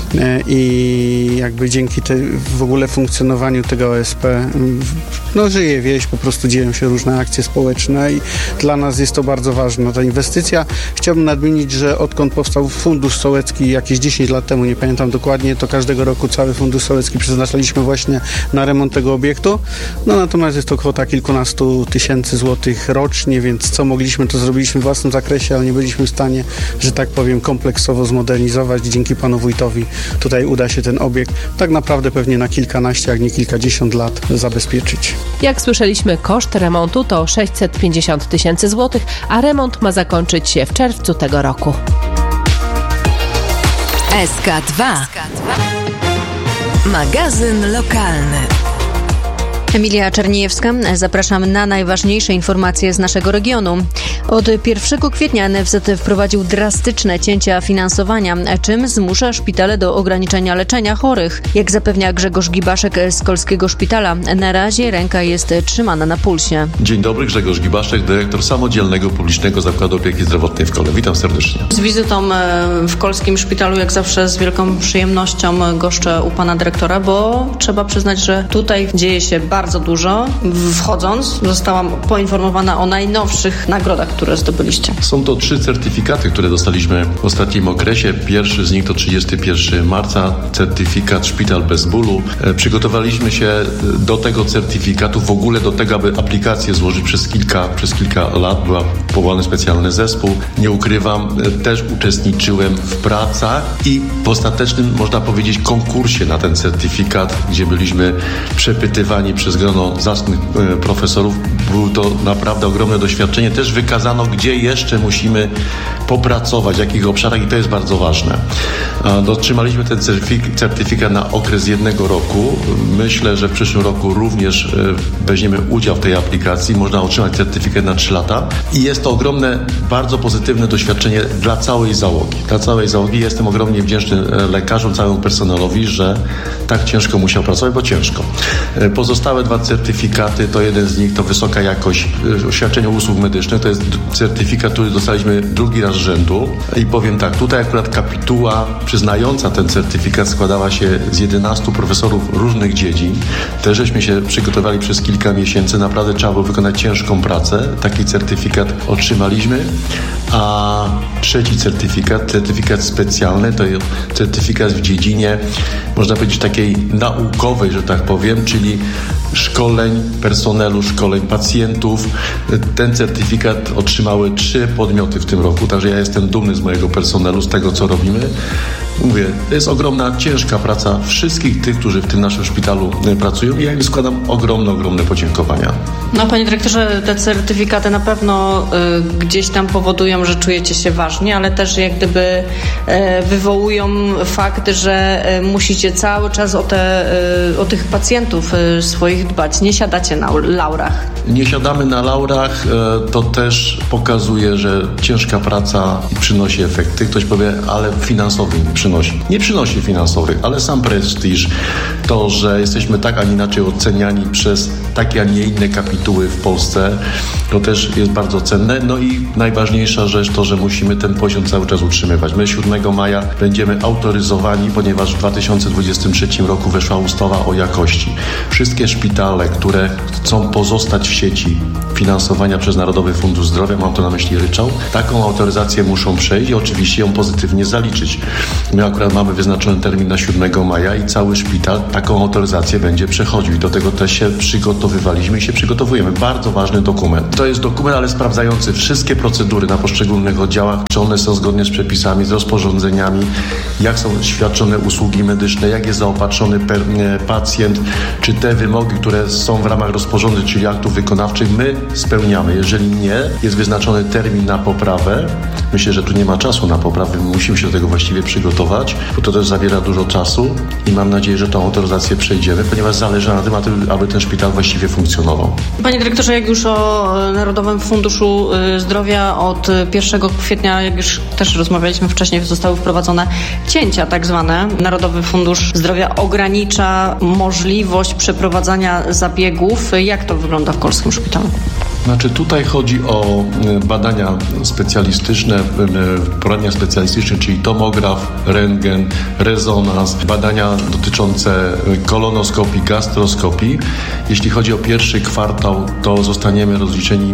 S9: i jakby dzięki te, w ogóle funkcjonowaniu tego O S P no żyje wieś, po prostu dzieją się różne akcje społeczne i dla nas jest to bardzo ważna ta inwestycja. Chciałbym nadmienić, że odkąd powstał Fundusz Sołecki jakieś dziesięć lat temu, nie pamiętam dokładnie, to każdego roku cały Fundusz Sołecki przeznaczaliśmy właśnie na remont tego obiektu. No natomiast jest to kwota kilkunastu tysięcy złotych rocznie, więc co mogliśmy, to zrobiliśmy w własnym zakresie, ale nie byliśmy w stanie, że tak powiem, kompleksowo zmodernizować. Dzięki panu wójtowi tutaj uda się ten obiekt tak naprawdę pewnie na kilkanaście, jak nie kilkadziesiąt lat zabezpieczyć.
S2: Jak słyszeliśmy, koszt remontu to sześćset pięćdziesiąt tysięcy złotych, a remont ma zakończyć się w czerwcu tego roku.
S3: S K dwa. Magazyn lokalny.
S10: Emilia Czerniejewska, zapraszam na najważniejsze informacje z naszego regionu. Od pierwszego kwietnia N F Z wprowadził drastyczne cięcia finansowania, czym zmusza szpitale do ograniczenia leczenia chorych. Jak zapewnia Grzegorz Gibaszek z Kolskiego Szpitala, na razie ręka jest trzymana na pulsie.
S11: Dzień dobry, Grzegorz Gibaszek, dyrektor Samodzielnego Publicznego Zakładu Opieki Zdrowotnej w Kole. Witam serdecznie.
S12: Z wizytą w Kolskim Szpitalu, jak zawsze z wielką przyjemnością goszczę u pana dyrektora, bo trzeba przyznać, że tutaj dzieje się bardzo bardzo dużo. Wchodząc, zostałam poinformowana o najnowszych nagrodach, które zdobyliście.
S11: Są to trzy certyfikaty, które dostaliśmy w ostatnim okresie. Pierwszy z nich to trzydziestego pierwszego marca, certyfikat Szpital bez bólu. Przygotowaliśmy się do tego certyfikatu, w ogóle do tego, aby aplikację złożyć przez kilka, przez kilka lat. Była powołany specjalny zespół. Nie ukrywam, też uczestniczyłem w pracach i w ostatecznym, można powiedzieć, konkursie na ten certyfikat, gdzie byliśmy przepytywani przez grono zacnych profesorów. Było to naprawdę ogromne doświadczenie. Też wykazano, gdzie jeszcze musimy popracować, w jakich obszarach i to jest bardzo ważne. Otrzymaliśmy ten certyfikat na okres jednego roku. Myślę, że w przyszłym roku również weźmiemy udział w tej aplikacji. Można otrzymać certyfikat na trzy lata i jest to ogromne, bardzo pozytywne doświadczenie dla całej załogi. Dla całej załogi jestem ogromnie wdzięczny lekarzom, całemu personelowi, że tak ciężko musiał pracować, bo ciężko. Pozostałe dwa certyfikaty, to jeden z nich to wysoka jakość świadczenia usług medycznych. To jest certyfikat, który dostaliśmy drugi raz z rzędu i powiem tak, tutaj akurat kapituła przyznająca ten certyfikat składała się z jedenastu profesorów różnych dziedzin. Też żeśmy się przygotowali przez kilka miesięcy. Naprawdę trzeba było wykonać ciężką pracę. Taki certyfikat otrzymaliśmy, a trzeci certyfikat, certyfikat specjalny, to jest certyfikat w dziedzinie, można powiedzieć, takiej naukowej, że tak powiem, czyli szkoleń personelu, szkoleń pacjentów. Ten certyfikat otrzymały trzy podmioty w tym roku, także ja jestem dumny z mojego personelu, z tego, co robimy. Mówię, to jest ogromna, ciężka praca wszystkich tych, którzy w tym naszym szpitalu pracują i ja im składam ogromne, ogromne podziękowania.
S12: No, panie dyrektorze, te certyfikaty na pewno y, gdzieś tam powodują, że czujecie się ważni, ale też jak gdyby y, wywołują fakt, że y, musicie cały czas o, te, y, o tych pacjentów y, swoich dbać. Nie siadacie na laurach.
S11: Nie siadamy na laurach, y, to też pokazuje, że ciężka praca przynosi efekty. Ktoś powie, ale finansowy nie przynosi. Nie przynosi finansowych, ale sam prestiż, to, że jesteśmy tak, a nie inaczej oceniani przez takie, a nie inne kapituły w Polsce, to też jest bardzo cenne. No i najważniejsza rzecz to, że musimy ten poziom cały czas utrzymywać. My siódmego maja będziemy autoryzowani, ponieważ w dwa tysiące dwudziestym trzecim roku weszła ustawa o jakości. Wszystkie szpitale, które chcą pozostać w sieci finansowania przez Narodowy Fundusz Zdrowia, mam to na myśli ryczałt, taką autoryzację muszą przejść i oczywiście ją pozytywnie zaliczyć. My akurat mamy wyznaczony termin na siódmego maja i cały szpital taką autoryzację będzie przechodził i do tego też się przygotowywaliśmy i się przygotowujemy. Bardzo ważny dokument. To jest dokument, ale sprawdzający wszystkie procedury na poszczególnych oddziałach, czy one są zgodnie z przepisami, z rozporządzeniami, jak są świadczone usługi medyczne, jak jest zaopatrzony per, nie, pacjent, czy te wymogi, które są w ramach rozporządzeń, czyli aktów wykonawczych, my spełniamy. Jeżeli nie, jest wyznaczony termin na poprawę. Myślę, że tu nie ma czasu na poprawę, musimy się do tego właściwie przygotować, bo to też zabiera dużo czasu i mam nadzieję, że tą autoryzację przejdziemy, ponieważ zależy na tym, aby ten szpital właściwie funkcjonował.
S12: Panie dyrektorze, jak już o Narodowym Funduszu Zdrowia od pierwszego kwietnia, jak już też rozmawialiśmy wcześniej, zostały wprowadzone cięcia tak zwane. Narodowy Fundusz Zdrowia ogranicza możliwość przeprowadzania zabiegów. Jak to wygląda w polskim szpitalu?
S11: Znaczy tutaj chodzi o badania specjalistyczne, poradnia specjalistyczne, czyli tomograf, rentgen, rezonans, badania dotyczące kolonoskopii, gastroskopii. Jeśli chodzi o pierwszy kwartał, to zostaniemy rozliczeni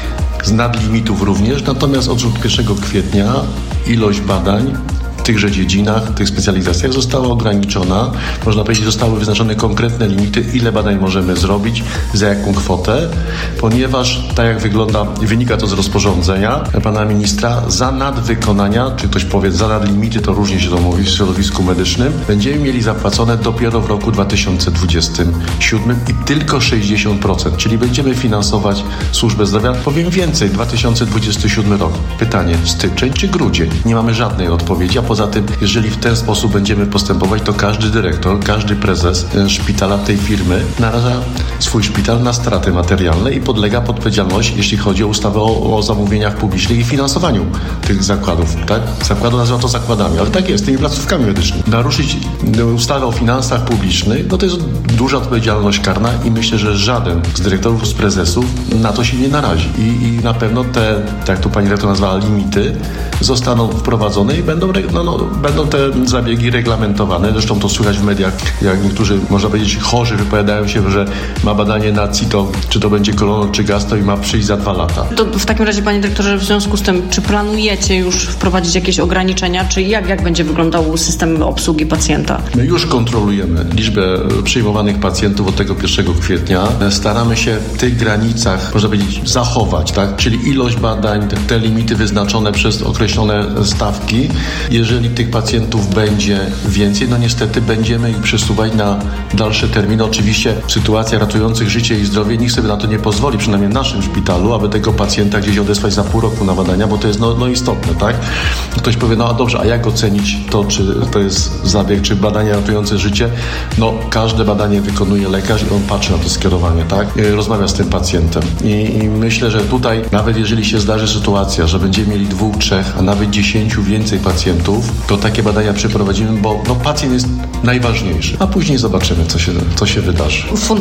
S11: z nadlimitów również, natomiast od pierwszego kwietnia ilość badań w tychże dziedzinach, w tych specjalizacjach została ograniczona. Można powiedzieć, zostały wyznaczone konkretne limity, ile badań możemy zrobić, za jaką kwotę, ponieważ tak jak wygląda, wynika to z rozporządzenia pana ministra, za nadwykonania, czy ktoś powie za nadlimity, to różnie się to mówi w środowisku medycznym, będziemy mieli zapłacone dopiero w roku dwa tysiące dwudziestym siódmym i tylko sześćdziesiąt procent, czyli będziemy finansować służbę zdrowia. Powiem więcej, dwa tysiące dwudziesty siódmy rok. Pytanie, styczeń czy grudzień? Nie mamy żadnej odpowiedzi, a poza tym, jeżeli w ten sposób będziemy postępować, to każdy dyrektor, każdy prezes szpitala tej firmy naraża swój szpital na straty materialne i podlega pod odpowiedzialność, jeśli chodzi o ustawę o, o zamówieniach publicznych i finansowaniu tych zakładów, tak? Zakładu nazywa to zakładami, ale tak jest, tymi placówkami medycznymi. Naruszyć ustawę o finansach publicznych, no to jest duża odpowiedzialność karna i myślę, że żaden z dyrektorów, z prezesów na to się nie narazi. I, i na pewno te, tak jak tu pani rektor nazwała, limity zostaną wprowadzone i będą, no, no, będą te zabiegi reglamentowane. Zresztą to słychać w mediach, jak niektórzy, można powiedzieć, chorzy wypowiadają się, że ma badanie na CITO, czy to będzie kolono, czy gastro i ma przyjść za dwa lata.
S12: To w takim razie, panie dyrektorze, w związku z tym, czy planujecie już wprowadzić jakieś ograniczenia, czy jak, jak będzie wyglądał system obsługi pacjenta?
S11: My już kontrolujemy liczbę przyjmowanych pacjentów od tego pierwszego kwietnia. Staramy się w tych granicach, można powiedzieć, zachować, tak? Czyli ilość badań, te, te limity wyznaczone przez określone stawki. Jeżeli tych pacjentów będzie więcej, no niestety będziemy ich przesuwać na dalsze terminy. Oczywiście sytuacja ratujących życie i zdrowie, nikt sobie na to nie pozwoli, przynajmniej w naszym szpitalu, aby tego pacjenta gdzieś odesłać za pół roku na badania, bo to jest no, no istotne, tak? Ktoś powie, no a dobrze, a jak ocenić to, czy to jest zabieg, czy badanie ratujące życie? No każde badanie wykonuje lekarz i on patrzy na to skierowanie, tak? Rozmawia z tym pacjentem. I, i myślę, że tutaj nawet jeżeli się zdarzy sytuacja, że będziemy mieli dwóch, trzech, a nawet dziesięciu więcej pacjentów, to takie badania przeprowadzimy, bo no, pacjent jest najważniejszy, a później zobaczymy, co się, co się wydarzy.
S12: Fundusz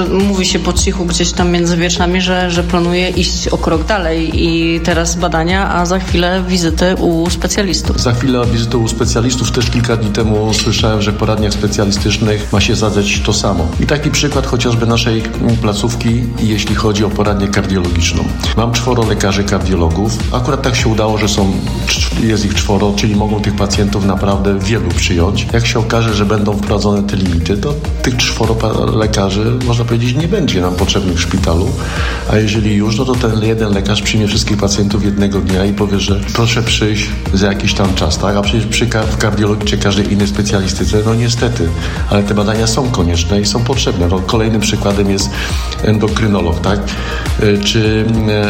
S12: mówi się po cichu gdzieś tam między wierszami, że, że planuje iść o krok dalej i teraz badania, a za chwilę wizyty u specjalistów.
S11: Za chwilę wizytę u specjalistów. Też kilka dni temu słyszałem, że w poradniach specjalistycznych ma się zadzać to samo. I taki przykład chociażby naszej placówki, jeśli chodzi o poradnię kardiologiczną. Mam czworo lekarzy kardiologów. Akurat tak się udało, że są, jest ich czworo, czyli mogą tych pacjentów naprawdę wielu przyjąć. Jak się okaże, że będą wprowadzone te limity, to tych czworo lekarzy, można powiedzieć, nie będzie nam potrzebnych w szpitalu. A jeżeli już, no to ten jeden lekarz przyjmie wszystkich pacjentów jednego dnia i powie, że proszę przyjść za jakiś tam czas, tak? A przecież przy, w kardiologii czy każdej innej specjalistyce, no niestety, ale te badania są konieczne i są potrzebne. No, kolejnym przykładem jest endokrynolog, tak? Czy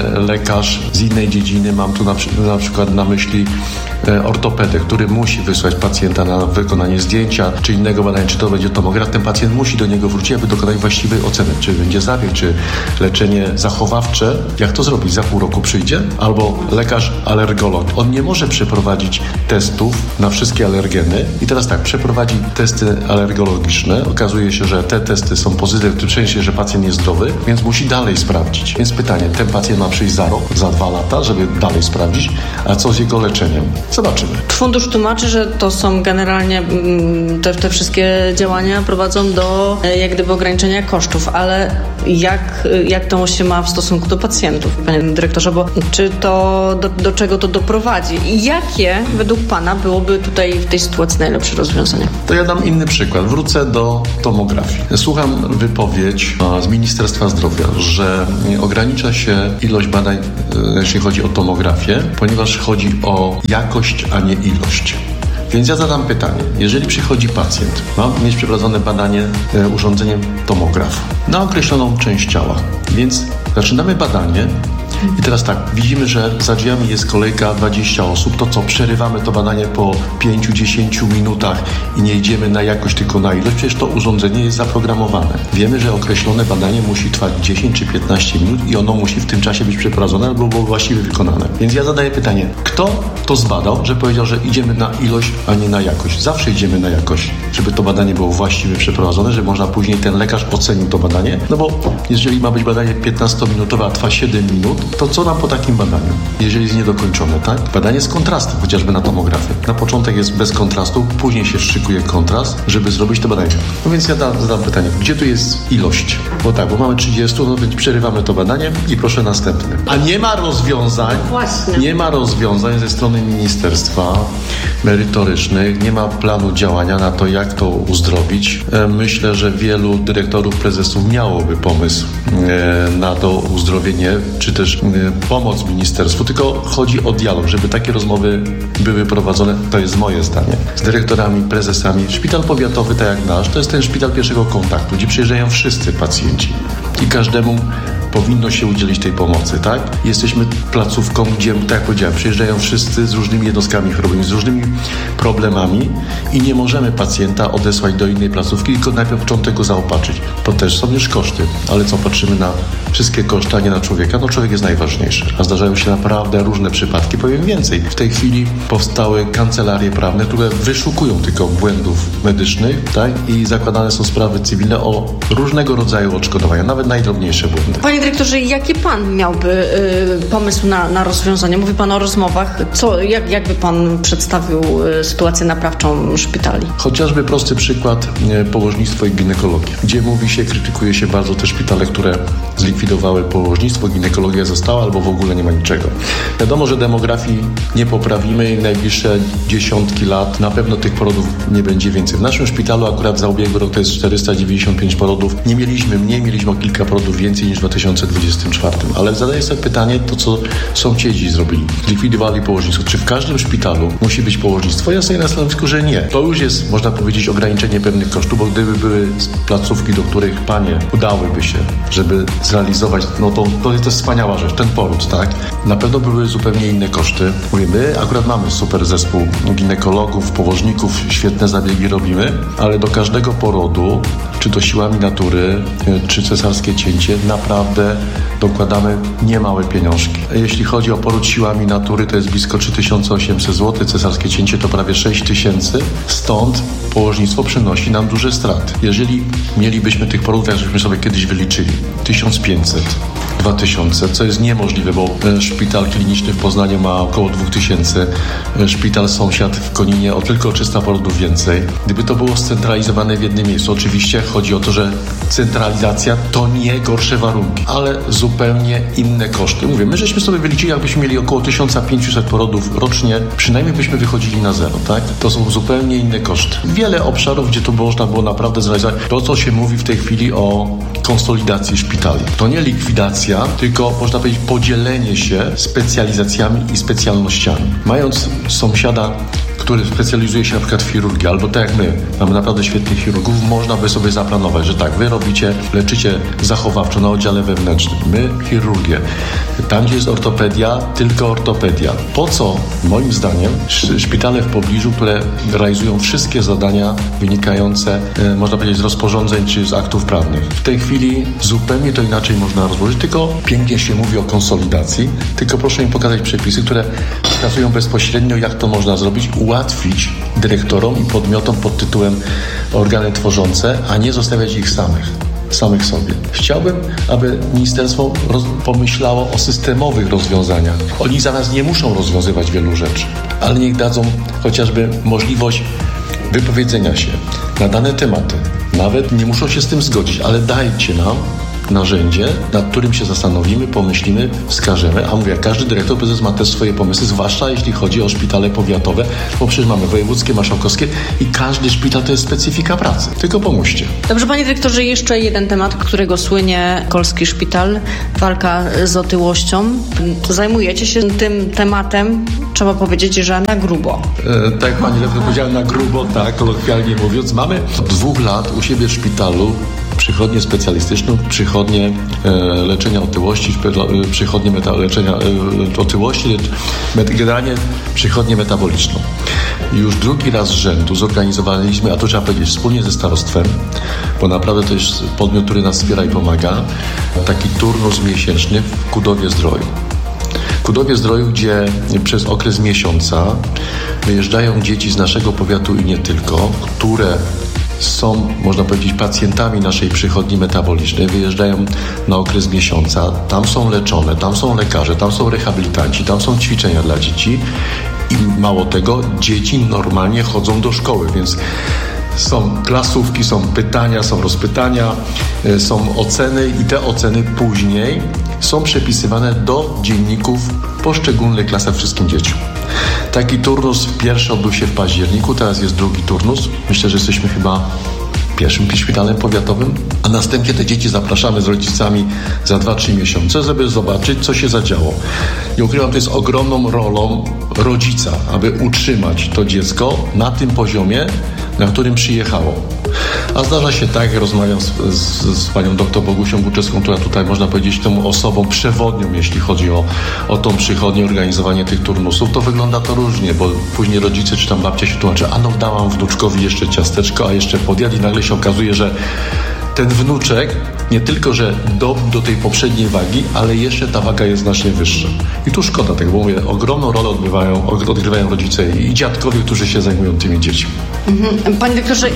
S11: lekarz z innej dziedziny, mam tu na, na przykład na myśli ortopedę, który musi wysłać pacjenta na wykonanie zdjęcia, czy innego badania, czy to będzie tomograf, ten pacjent musi do niego wrócić, aby dokonać właściwej oceny, czy będzie zabieg, czy leczenie zachowawcze. Jak to zrobić? Za pół roku przyjdzie? Albo lekarz alergolog. On nie może przeprowadzić testów na wszystkie alergeny i teraz tak, przeprowadzi testy alergologiczne. Okazuje się, że te testy są pozytywne, w tym sensie, że pacjent jest zdrowy, więc musi dalej sprawdzić. Więc pytanie, ten pacjent ma przyjść za rok, za dwa lata, żeby dalej sprawdzić, a co z jego leczeniem? Zobaczymy.
S12: Fundusz tłumaczy, że to są generalnie te, te wszystkie działania prowadzą do jak gdyby ograniczenia kosztów, ale jak, jak to się ma w stosunku do pacjentów, panie dyrektorze, bo czy to, do, do czego to doprowadzi i jakie według pana byłoby tutaj w tej sytuacji najlepsze rozwiązanie?
S11: To ja dam inny przykład. Wrócę do tomografii. Słucham wypowiedź z Ministerstwa Zdrowia, że ogranicza się ilość badań, jeśli chodzi o tomografię, ponieważ chodzi o jakość, a nie ilość. Więc ja zadam pytanie. Jeżeli przychodzi pacjent, ma mieć przeprowadzone badanie e, urządzeniem tomograf na określoną część ciała, więc zaczynamy badanie i teraz tak, widzimy, że za drzwiami jest kolejka dwadzieścia osób, to co, przerywamy to badanie po pięć do dziesięciu minutach i nie idziemy na jakość, tylko na ilość, przecież to urządzenie jest zaprogramowane. Wiemy, że określone badanie musi trwać dziesięć czy piętnaście minut i ono musi w tym czasie być przeprowadzone albo było właściwie wykonane. Więc ja zadaję pytanie, kto to zbadał, że powiedział, że idziemy na ilość, a nie na jakość? Zawsze idziemy na jakość, żeby to badanie było właściwie przeprowadzone, żeby można później ten lekarz ocenił to badanie, no bo jeżeli ma być badanie piętnastominutowe, a trwa siedem minut, to co nam po takim badaniu, jeżeli jest niedokończone, tak? Badanie z kontrastem, chociażby na tomografię. Na początek jest bez kontrastu, później się szykuje kontrast, żeby zrobić to badanie. No więc ja da, zadam pytanie, gdzie tu jest ilość? Bo tak, bo mamy trzydzieści, no więc przerywamy to badanie i proszę następne. A nie ma rozwiązań, Właśnie. nie ma rozwiązań ze strony ministerstwa merytorycznych, nie ma planu działania na to, jak to uzdrowić. Myślę, że wielu dyrektorów, prezesów miałoby pomysł na to uzdrowienie, czy też pomoc ministerstwu, tylko chodzi o dialog, żeby takie rozmowy były prowadzone, to jest moje zdanie, z dyrektorami, prezesami. Szpital powiatowy, tak jak nasz, to jest ten szpital pierwszego kontaktu, gdzie przyjeżdżają wszyscy pacjenci i każdemu powinno się udzielić tej pomocy, tak? Jesteśmy placówką, gdzie, tak jak powiedziałem, przyjeżdżają wszyscy z różnymi jednostkami chorobowymi, z różnymi problemami i nie możemy pacjenta odesłać do innej placówki, tylko najpierw początek go zaopatrzyć. To też są już koszty, ale co, patrzymy na wszystkie koszty, a nie na człowieka? No człowiek jest najważniejszy, a zdarzają się naprawdę różne przypadki. Powiem więcej, w tej chwili powstały kancelarie prawne, które wyszukują tylko błędów medycznych, tak? I zakładane są sprawy cywilne o różnego rodzaju odszkodowania, nawet najdrobniejsze błędy.
S12: Panie dyrektorze, jaki pan miałby y, pomysł na, na rozwiązanie? Mówi pan o rozmowach. Co, jak, jak by pan przedstawił y, sytuację naprawczą szpitali?
S11: Chociażby prosty przykład y, położnictwo i ginekologia, gdzie mówi się, krytykuje się bardzo te szpitale, które zlikwidowały położnictwo, ginekologia została albo w ogóle nie ma niczego. Wiadomo, że demografii nie poprawimy i najbliższe dziesiątki lat na pewno tych porodów nie będzie więcej. W naszym szpitalu akurat za ubiegły rok to jest czterysta dziewięćdziesiąt pięć porodów. Nie mieliśmy mniej, mieliśmy o kilka porodów więcej niż w dwa tysiące dwudziestym czwartym. Ale zadaję sobie pytanie, to co sąsiedzi zrobili. Likwidowali położnictwo. Czy w każdym szpitalu musi być położnictwo? Ja sobie na stanowisku, że nie. To już jest, można powiedzieć, ograniczenie pewnych kosztów, bo gdyby były placówki, do których panie udałyby się, żeby zrealizować zrealizować, no to, to jest wspaniała rzecz, ten poród, tak? Na pewno były zupełnie inne koszty. Mówię, my akurat mamy super zespół ginekologów, położników, świetne zabiegi robimy, ale do każdego porodu, czy to siłami natury, czy cesarskie cięcie, naprawdę dokładamy niemałe pieniążki. Jeśli chodzi o poród siłami natury, to jest blisko trzy tysiące osiemset złotych, cesarskie cięcie to prawie sześć tysięcy, stąd położnictwo przynosi nam duże straty. Jeżeli mielibyśmy tych porodów, jak żeśmy sobie kiedyś wyliczyli, tysiąc pięćset, dwa tysiące, co jest niemożliwe, bo szpital kliniczny w Poznaniu ma około dwa tysiące, szpital sąsiad w Koninie o tylko trzysta porodów więcej. Gdyby to było scentralizowane w jednym miejscu, oczywiście chodzi o to, że centralizacja to nie gorsze warunki, ale zupełnie inne koszty. Mówię, my żeśmy sobie wyliczyli, jakbyśmy mieli około tysiąc pięćset porodów rocznie, przynajmniej byśmy wychodzili na zero, tak? To są zupełnie inne koszty. Wiele obszarów, gdzie tu można było naprawdę zrealizować to, co się mówi w tej chwili o konsolidacji szpitali. To nie likwidacja, tylko można powiedzieć podzielenie się specjalizacjami i specjalnościami. Mając sąsiada, który specjalizuje się na przykład w chirurgii, albo tak jak my, mamy naprawdę świetnych chirurgów, można by sobie zaplanować, że tak, wy robicie, leczycie zachowawczo na oddziale wewnętrznym, my chirurgię. Tam, gdzie jest ortopedia, tylko ortopedia. Po co, moim zdaniem, szpitale w pobliżu, które realizują wszystkie zadania wynikające, e, można powiedzieć, z rozporządzeń czy z aktów prawnych. W tej chwili zupełnie to inaczej można rozłożyć, tylko pięknie się mówi o konsolidacji, tylko proszę mi pokazać przepisy, które wskazują bezpośrednio, jak to można zrobić, ułatwić dyrektorom i podmiotom pod tytułem organy tworzące, a nie zostawiać ich samych. samych sobie. Chciałbym, aby ministerstwo roz- pomyślało o systemowych rozwiązaniach. Oni za nas nie muszą rozwiązywać wielu rzeczy, ale niech dadzą chociażby możliwość wypowiedzenia się na dane tematy. Nawet nie muszą się z tym zgodzić, ale dajcie nam narzędzie, nad którym się zastanowimy, pomyślimy, wskażemy, a mówię, każdy dyrektor, prezes ma też swoje pomysły, zwłaszcza jeśli chodzi o szpitale powiatowe, bo przecież mamy wojewódzkie, marszałkowskie i każdy szpital to jest specyfika pracy. Tylko pomóżcie.
S12: Dobrze, panie dyrektorze, jeszcze jeden temat, którego słynie Kolski Szpital, walka z otyłością. Zajmujecie się tym tematem, trzeba powiedzieć, że na grubo.
S11: E, tak jak pani dyrektor powiedziała, na grubo, tak, kolokwialnie mówiąc. Mamy od dwóch lat u siebie w szpitalu przychodnię specjalistyczną, przychodnię e, leczenia otyłości, e, przychodnię meta, leczenia e, otyłości, met, generalnie przychodnię metaboliczną. I już drugi raz z rzędu zorganizowaliśmy, a to trzeba powiedzieć, wspólnie ze starostwem, bo naprawdę to jest podmiot, który nas wspiera i pomaga, taki turnus miesięczny w Kudowie Zdroju. Kudowie Zdroju, gdzie przez okres miesiąca wyjeżdżają dzieci z naszego powiatu i nie tylko, które są, można powiedzieć, pacjentami naszej przychodni metabolicznej, wyjeżdżają na okres miesiąca, tam są leczone, tam są lekarze, tam są rehabilitanci, tam są ćwiczenia dla dzieci i mało tego, dzieci normalnie chodzą do szkoły, więc są klasówki, są pytania, są rozpytania, są oceny i te oceny później są przepisywane do dzienników poszczególnych klasach wszystkim dzieciom. Taki turnus pierwszy odbył się w październiku, teraz jest drugi turnus. Myślę, że jesteśmy chyba pierwszym szpitalem powiatowym, a następnie te dzieci zapraszamy z rodzicami za dwa trzy miesiące, żeby zobaczyć, co się zadziało. I ukrywam, to jest ogromną rolą rodzica, aby utrzymać to dziecko na tym poziomie, na którym przyjechało. A zdarza się tak, jak rozmawiam z, z, z panią doktor Bogusią Górczewską, która tutaj, można powiedzieć, tą osobą przewodnią, jeśli chodzi o, o tą przychodnię, organizowanie tych turnusów, to wygląda to różnie, bo później rodzice czy tam babcia się tłumaczy, a no dałam wnuczkowi jeszcze ciasteczko, a jeszcze podjadł i nagle się okazuje, że ten wnuczek nie tylko, że do, do tej poprzedniej wagi, ale jeszcze ta waga jest znacznie wyższa. I tu szkoda tego, bo mówię, ogromną rolę odgrywają, odgrywają rodzice i dziadkowie, którzy się zajmują tymi dziećmi.
S12: Mhm. Panie doktorze,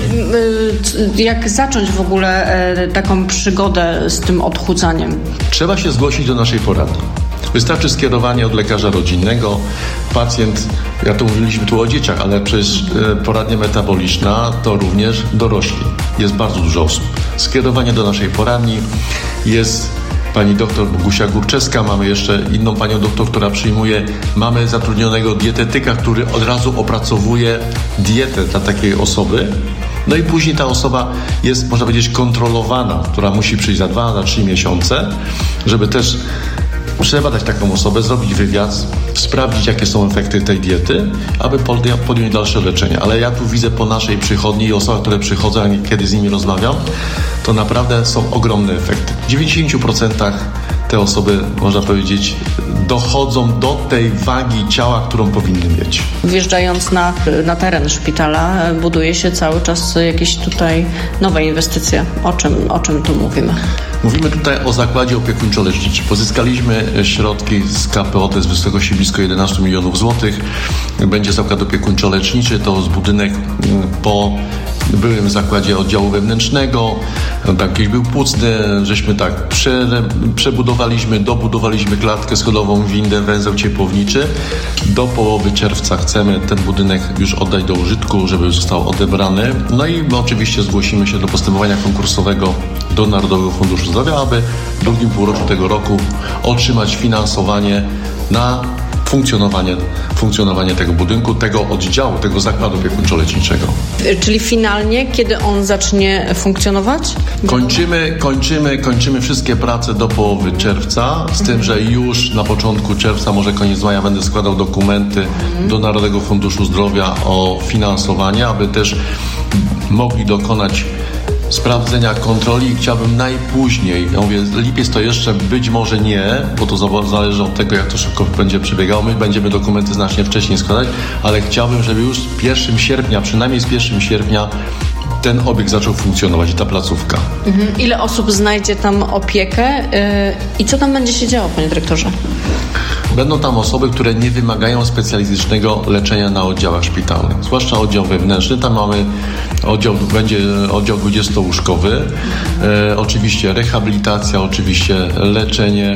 S12: jak zacząć w ogóle taką przygodę z tym odchudzaniem?
S11: Trzeba się zgłosić do naszej poradni. Wystarczy skierowanie od lekarza rodzinnego. Pacjent, ja tu mówiliśmy tu o dzieciach, ale przecież poradnia metaboliczna to również dorośli. Jest bardzo dużo osób. Skierowanie do naszej poradni, jest pani doktor Bogusia Górczewska, mamy jeszcze inną panią doktor, która przyjmuje, mamy zatrudnionego dietetyka, który od razu opracowuje dietę dla takiej osoby. No i później ta osoba jest, można powiedzieć, kontrolowana, która musi przyjść za dwa, za trzy miesiące, żeby też przebadać taką osobę, zrobić wywiad, sprawdzić, jakie są efekty tej diety, aby podjąć dalsze leczenie. Ale ja tu widzę po naszej przychodni i osobach, które przychodzą, a kiedy z nimi rozmawiam, to naprawdę są ogromne efekty. W dziewięćdziesięciu procentach te osoby, można powiedzieć, dochodzą do tej wagi ciała, którą powinny mieć.
S12: Wjeżdżając na, na teren szpitala, buduje się cały czas jakieś tutaj nowe inwestycje. O czym, o czym tu mówimy?
S11: Mówimy tutaj o zakładzie opiekuńczo-leczniczym. Pozyskaliśmy środki z K P O, to jest w wysokości blisko jedenaście milionów złotych. Będzie zakład opiekuńczo-leczniczy, to jest budynek po byłym zakładzie oddziału wewnętrznego, tam kiedyś był płucny, żeśmy tak prze, przebudowaliśmy, dobudowaliśmy klatkę schodową, windę, węzeł ciepłowniczy. Do połowy czerwca chcemy ten budynek już oddać do użytku, żeby został odebrany. No i my oczywiście zgłosimy się do postępowania konkursowego do Narodowego Funduszu Zdrowia, aby w drugim półroczu tego roku otrzymać finansowanie na funkcjonowanie, funkcjonowanie tego budynku, tego oddziału, tego zakładu opiekuńczo-leczniczego.
S12: Czyli finalnie, kiedy on zacznie funkcjonować?
S11: Kończymy, kończymy, kończymy wszystkie prace do połowy czerwca, z tym, że już na początku czerwca, może koniec maja, będę składał dokumenty mhm. do Narodowego Funduszu Zdrowia o finansowanie, aby też mogli dokonać sprawdzenia kontroli i chciałbym najpóźniej, ja mówię, lipiec to jeszcze być może nie, bo to zależy od tego, jak to szybko będzie przebiegało. My będziemy dokumenty znacznie wcześniej składać, ale chciałbym, żeby już z pierwszego sierpnia, przynajmniej z pierwszego sierpnia ten obiekt zaczął funkcjonować i ta placówka.
S12: Mhm. Ile osób znajdzie tam opiekę yy, i co tam będzie się działo, panie dyrektorze?
S11: Będą tam osoby, które nie wymagają specjalistycznego leczenia na oddziałach szpitalnych, zwłaszcza oddział wewnętrzny. Tam mamy oddział, będzie oddział dwudziestołóżkowy, e, oczywiście rehabilitacja, oczywiście leczenie,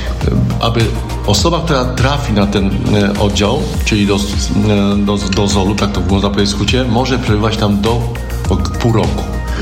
S11: e, aby osoba, która trafi na ten e, oddział, czyli do, e, do, do zolu, tak to można powiedzieć w skrócie, może przebywać tam do pół roku.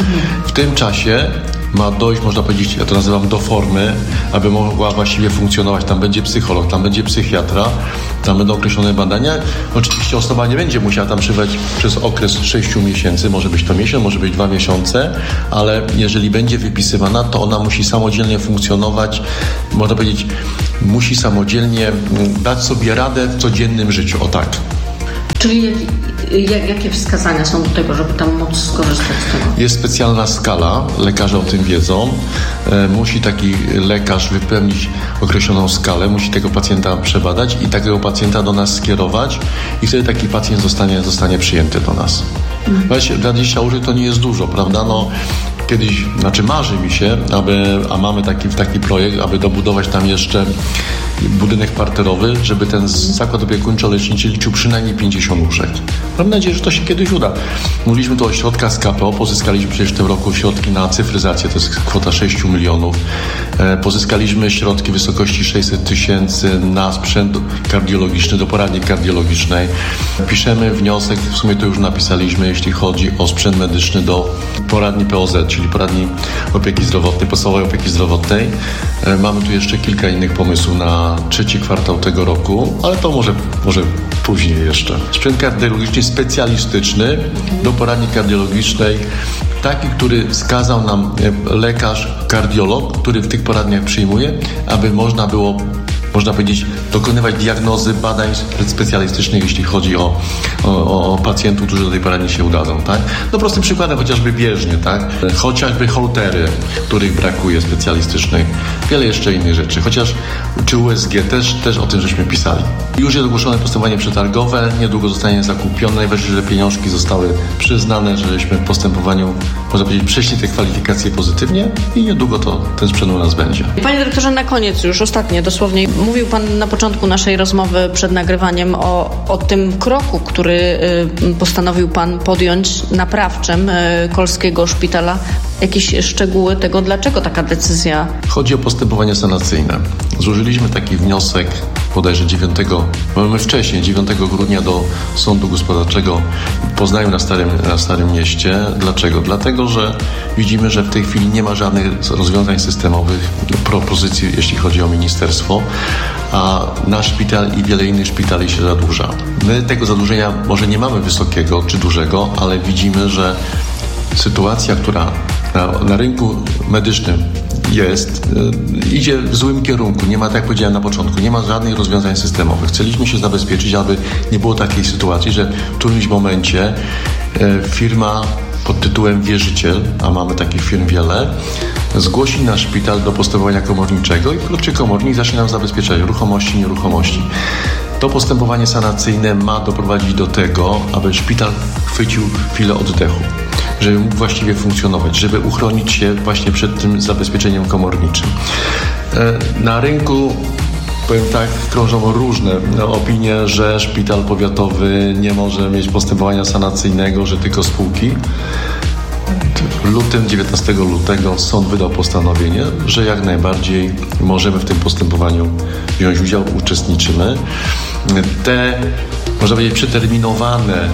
S11: W tym czasie ma dojść, można powiedzieć, ja to nazywam do formy, aby mogła właściwie funkcjonować. Tam będzie psycholog, tam będzie psychiatra, tam będą określone badania. Oczywiście osoba nie będzie musiała tam przebywać przez okres sześciu miesięcy, może być to miesiąc, może być dwa miesiące, ale jeżeli będzie wypisywana, to ona musi samodzielnie funkcjonować, można powiedzieć, musi samodzielnie dać sobie radę w codziennym życiu, o tak.
S12: Czyli jakie wskazania są do tego, żeby tam móc skorzystać z tego?
S11: Jest specjalna skala, lekarze o tym wiedzą. E, musi taki lekarz wypełnić określoną skalę, musi tego pacjenta przebadać i takiego pacjenta do nas skierować i wtedy taki pacjent zostanie, zostanie przyjęty do nas. Mhm. Właśnie dla dwudziestu łóżek to nie jest dużo, prawda? No, kiedyś, znaczy marzy mi się, aby, a mamy taki, taki projekt, aby dobudować tam jeszcze budynek parterowy, żeby ten zakład opiekuńczo-leczniczy liczył przynajmniej pięćdziesiąt łóżek. Mam nadzieję, że to się kiedyś uda. Mówiliśmy tu o środkach z K P O, pozyskaliśmy przecież w tym roku środki na cyfryzację, to jest kwota sześć milionów. E, pozyskaliśmy środki w wysokości sześćset tysięcy na sprzęt kardiologiczny, do poradni kardiologicznej. Piszemy wniosek, w sumie to już napisaliśmy, jeśli chodzi o sprzęt medyczny do poradni P O Z, czyli poradni opieki zdrowotnej, podstawowej opieki zdrowotnej. E, mamy tu jeszcze kilka innych pomysłów na trzeci kwartał tego roku, ale to może, może później jeszcze. Sprzęt kardiologiczny specjalistyczny do poradni kardiologicznej, taki, który wskazał nam lekarz, kardiolog, który w tych poradniach przyjmuje, aby można było, można powiedzieć, dokonywać diagnozy, badań specjalistycznych, jeśli chodzi o, o, o pacjentów, którzy do tej poradni się udadzą, tak? No prostym przykładem chociażby bieżnie, tak? Chociażby holtery, których brakuje specjalistycznych, wiele jeszcze innych rzeczy, chociaż czy U S G też, też o tym żeśmy pisali. Już jest ogłoszone postępowanie przetargowe, niedługo zostanie zakupione, najważniejsze, że pieniążki zostały przyznane, żeśmy w postępowaniu, można powiedzieć, przeszli te kwalifikacje pozytywnie i niedługo to ten sprzęt u nas będzie.
S12: Panie dyrektorze, na koniec już ostatnie dosłownie, mówił pan na początku naszej rozmowy przed nagrywaniem o, o tym kroku, który y, postanowił pan podjąć naprawczym y, Kolskiego Szpitala. Jakieś szczegóły tego, dlaczego taka decyzja?
S11: Chodzi o postępowanie sanacyjne. Złożyliśmy taki wniosek bodajże dziewiątego, mamy wcześniej, dziewiątego grudnia do Sądu Gospodarczego w Poznaniu na Starym, na Starym Mieście. Dlaczego? Dlatego, że widzimy, że w tej chwili nie ma żadnych rozwiązań systemowych, propozycji, jeśli chodzi o ministerstwo, a nasz szpital i wiele innych szpitali się zadłuża. My tego zadłużenia może nie mamy wysokiego czy dużego, ale widzimy, że sytuacja, która na, na rynku medycznym jest, idzie w złym kierunku. Nie ma, tak jak powiedziałem na początku, nie ma żadnych rozwiązań systemowych. Chcieliśmy się zabezpieczyć, aby nie było takiej sytuacji, że w którymś momencie firma pod tytułem wierzyciel, a mamy takich firm wiele, zgłosi nasz szpital do postępowania komorniczego i wkrótce komornik zacznie nam zabezpieczać ruchomości, nieruchomości. To postępowanie sanacyjne ma doprowadzić do tego, aby szpital chwycił chwilę oddechu, żeby mógł właściwie funkcjonować, żeby uchronić się właśnie przed tym zabezpieczeniem komorniczym. Na rynku, powiem tak, krążą różne opinie, że szpital powiatowy nie może mieć postępowania sanacyjnego, że tylko spółki. W lutym, dziewiętnastego lutego sąd wydał postanowienie, że jak najbardziej możemy w tym postępowaniu wziąć udział, uczestniczymy. Te, można powiedzieć, przeterminowane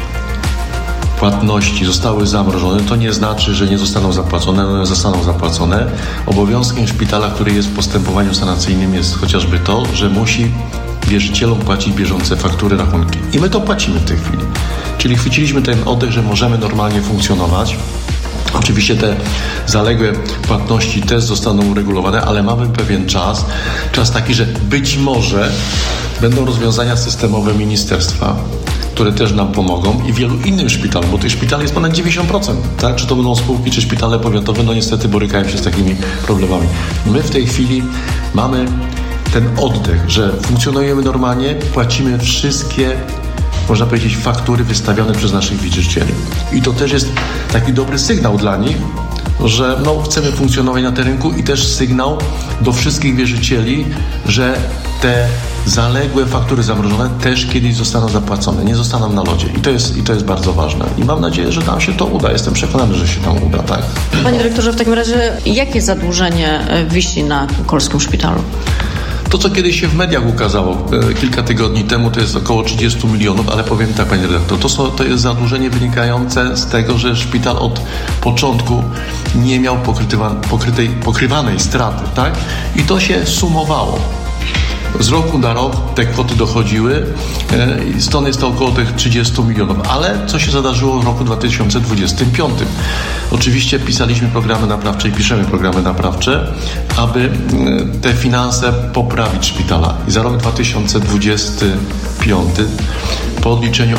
S11: płatności zostały zamrożone, to nie znaczy, że nie zostaną zapłacone, one zostaną zapłacone. Obowiązkiem szpitala, który jest w postępowaniu sanacyjnym, jest chociażby to, że musi wierzycielom płacić bieżące faktury, rachunki. I my to płacimy w tej chwili. Czyli chwyciliśmy ten oddech, że możemy normalnie funkcjonować. Oczywiście te zaległe płatności też zostaną uregulowane, ale mamy pewien czas, czas taki, że być może będą rozwiązania systemowe ministerstwa, które też nam pomogą i wielu innym szpitalom, bo tych szpitali jest ponad dziewięćdziesiąt procent, tak? Czy to będą spółki, czy szpitale powiatowe, no niestety borykają się z takimi problemami. My w tej chwili mamy ten oddech, że funkcjonujemy normalnie, płacimy wszystkie, można powiedzieć, faktury wystawione przez naszych wierzycieli. I to też jest taki dobry sygnał dla nich, że no, chcemy funkcjonować na tym rynku i też sygnał do wszystkich wierzycieli, że te zaległe faktury zamrożone też kiedyś zostaną zapłacone, nie zostaną na lodzie. I to jest, i to jest bardzo ważne. I mam nadzieję, że nam się to uda. Jestem przekonany, że się nam uda, tak?
S12: Panie dyrektorze, w takim razie jakie zadłużenie wisi na Kolskim Szpitalu?
S11: To, co kiedyś się w mediach ukazało e, kilka tygodni temu, to jest około trzydzieści milionów, ale powiem tak, panie redaktor, to, są, to jest zadłużenie wynikające z tego, że szpital od początku nie miał pokrytej, pokrywanej straty, tak? I to się sumowało. Z roku na rok te kwoty dochodziły i stąd jest to około tych trzydzieści milionów. Ale co się zadarzyło w roku dwa tysiące dwudziestym piątym? Oczywiście pisaliśmy programy naprawcze i piszemy programy naprawcze, aby te finanse poprawić szpitala. I za rok dwa tysiące dwudziesty piąty po odliczeniu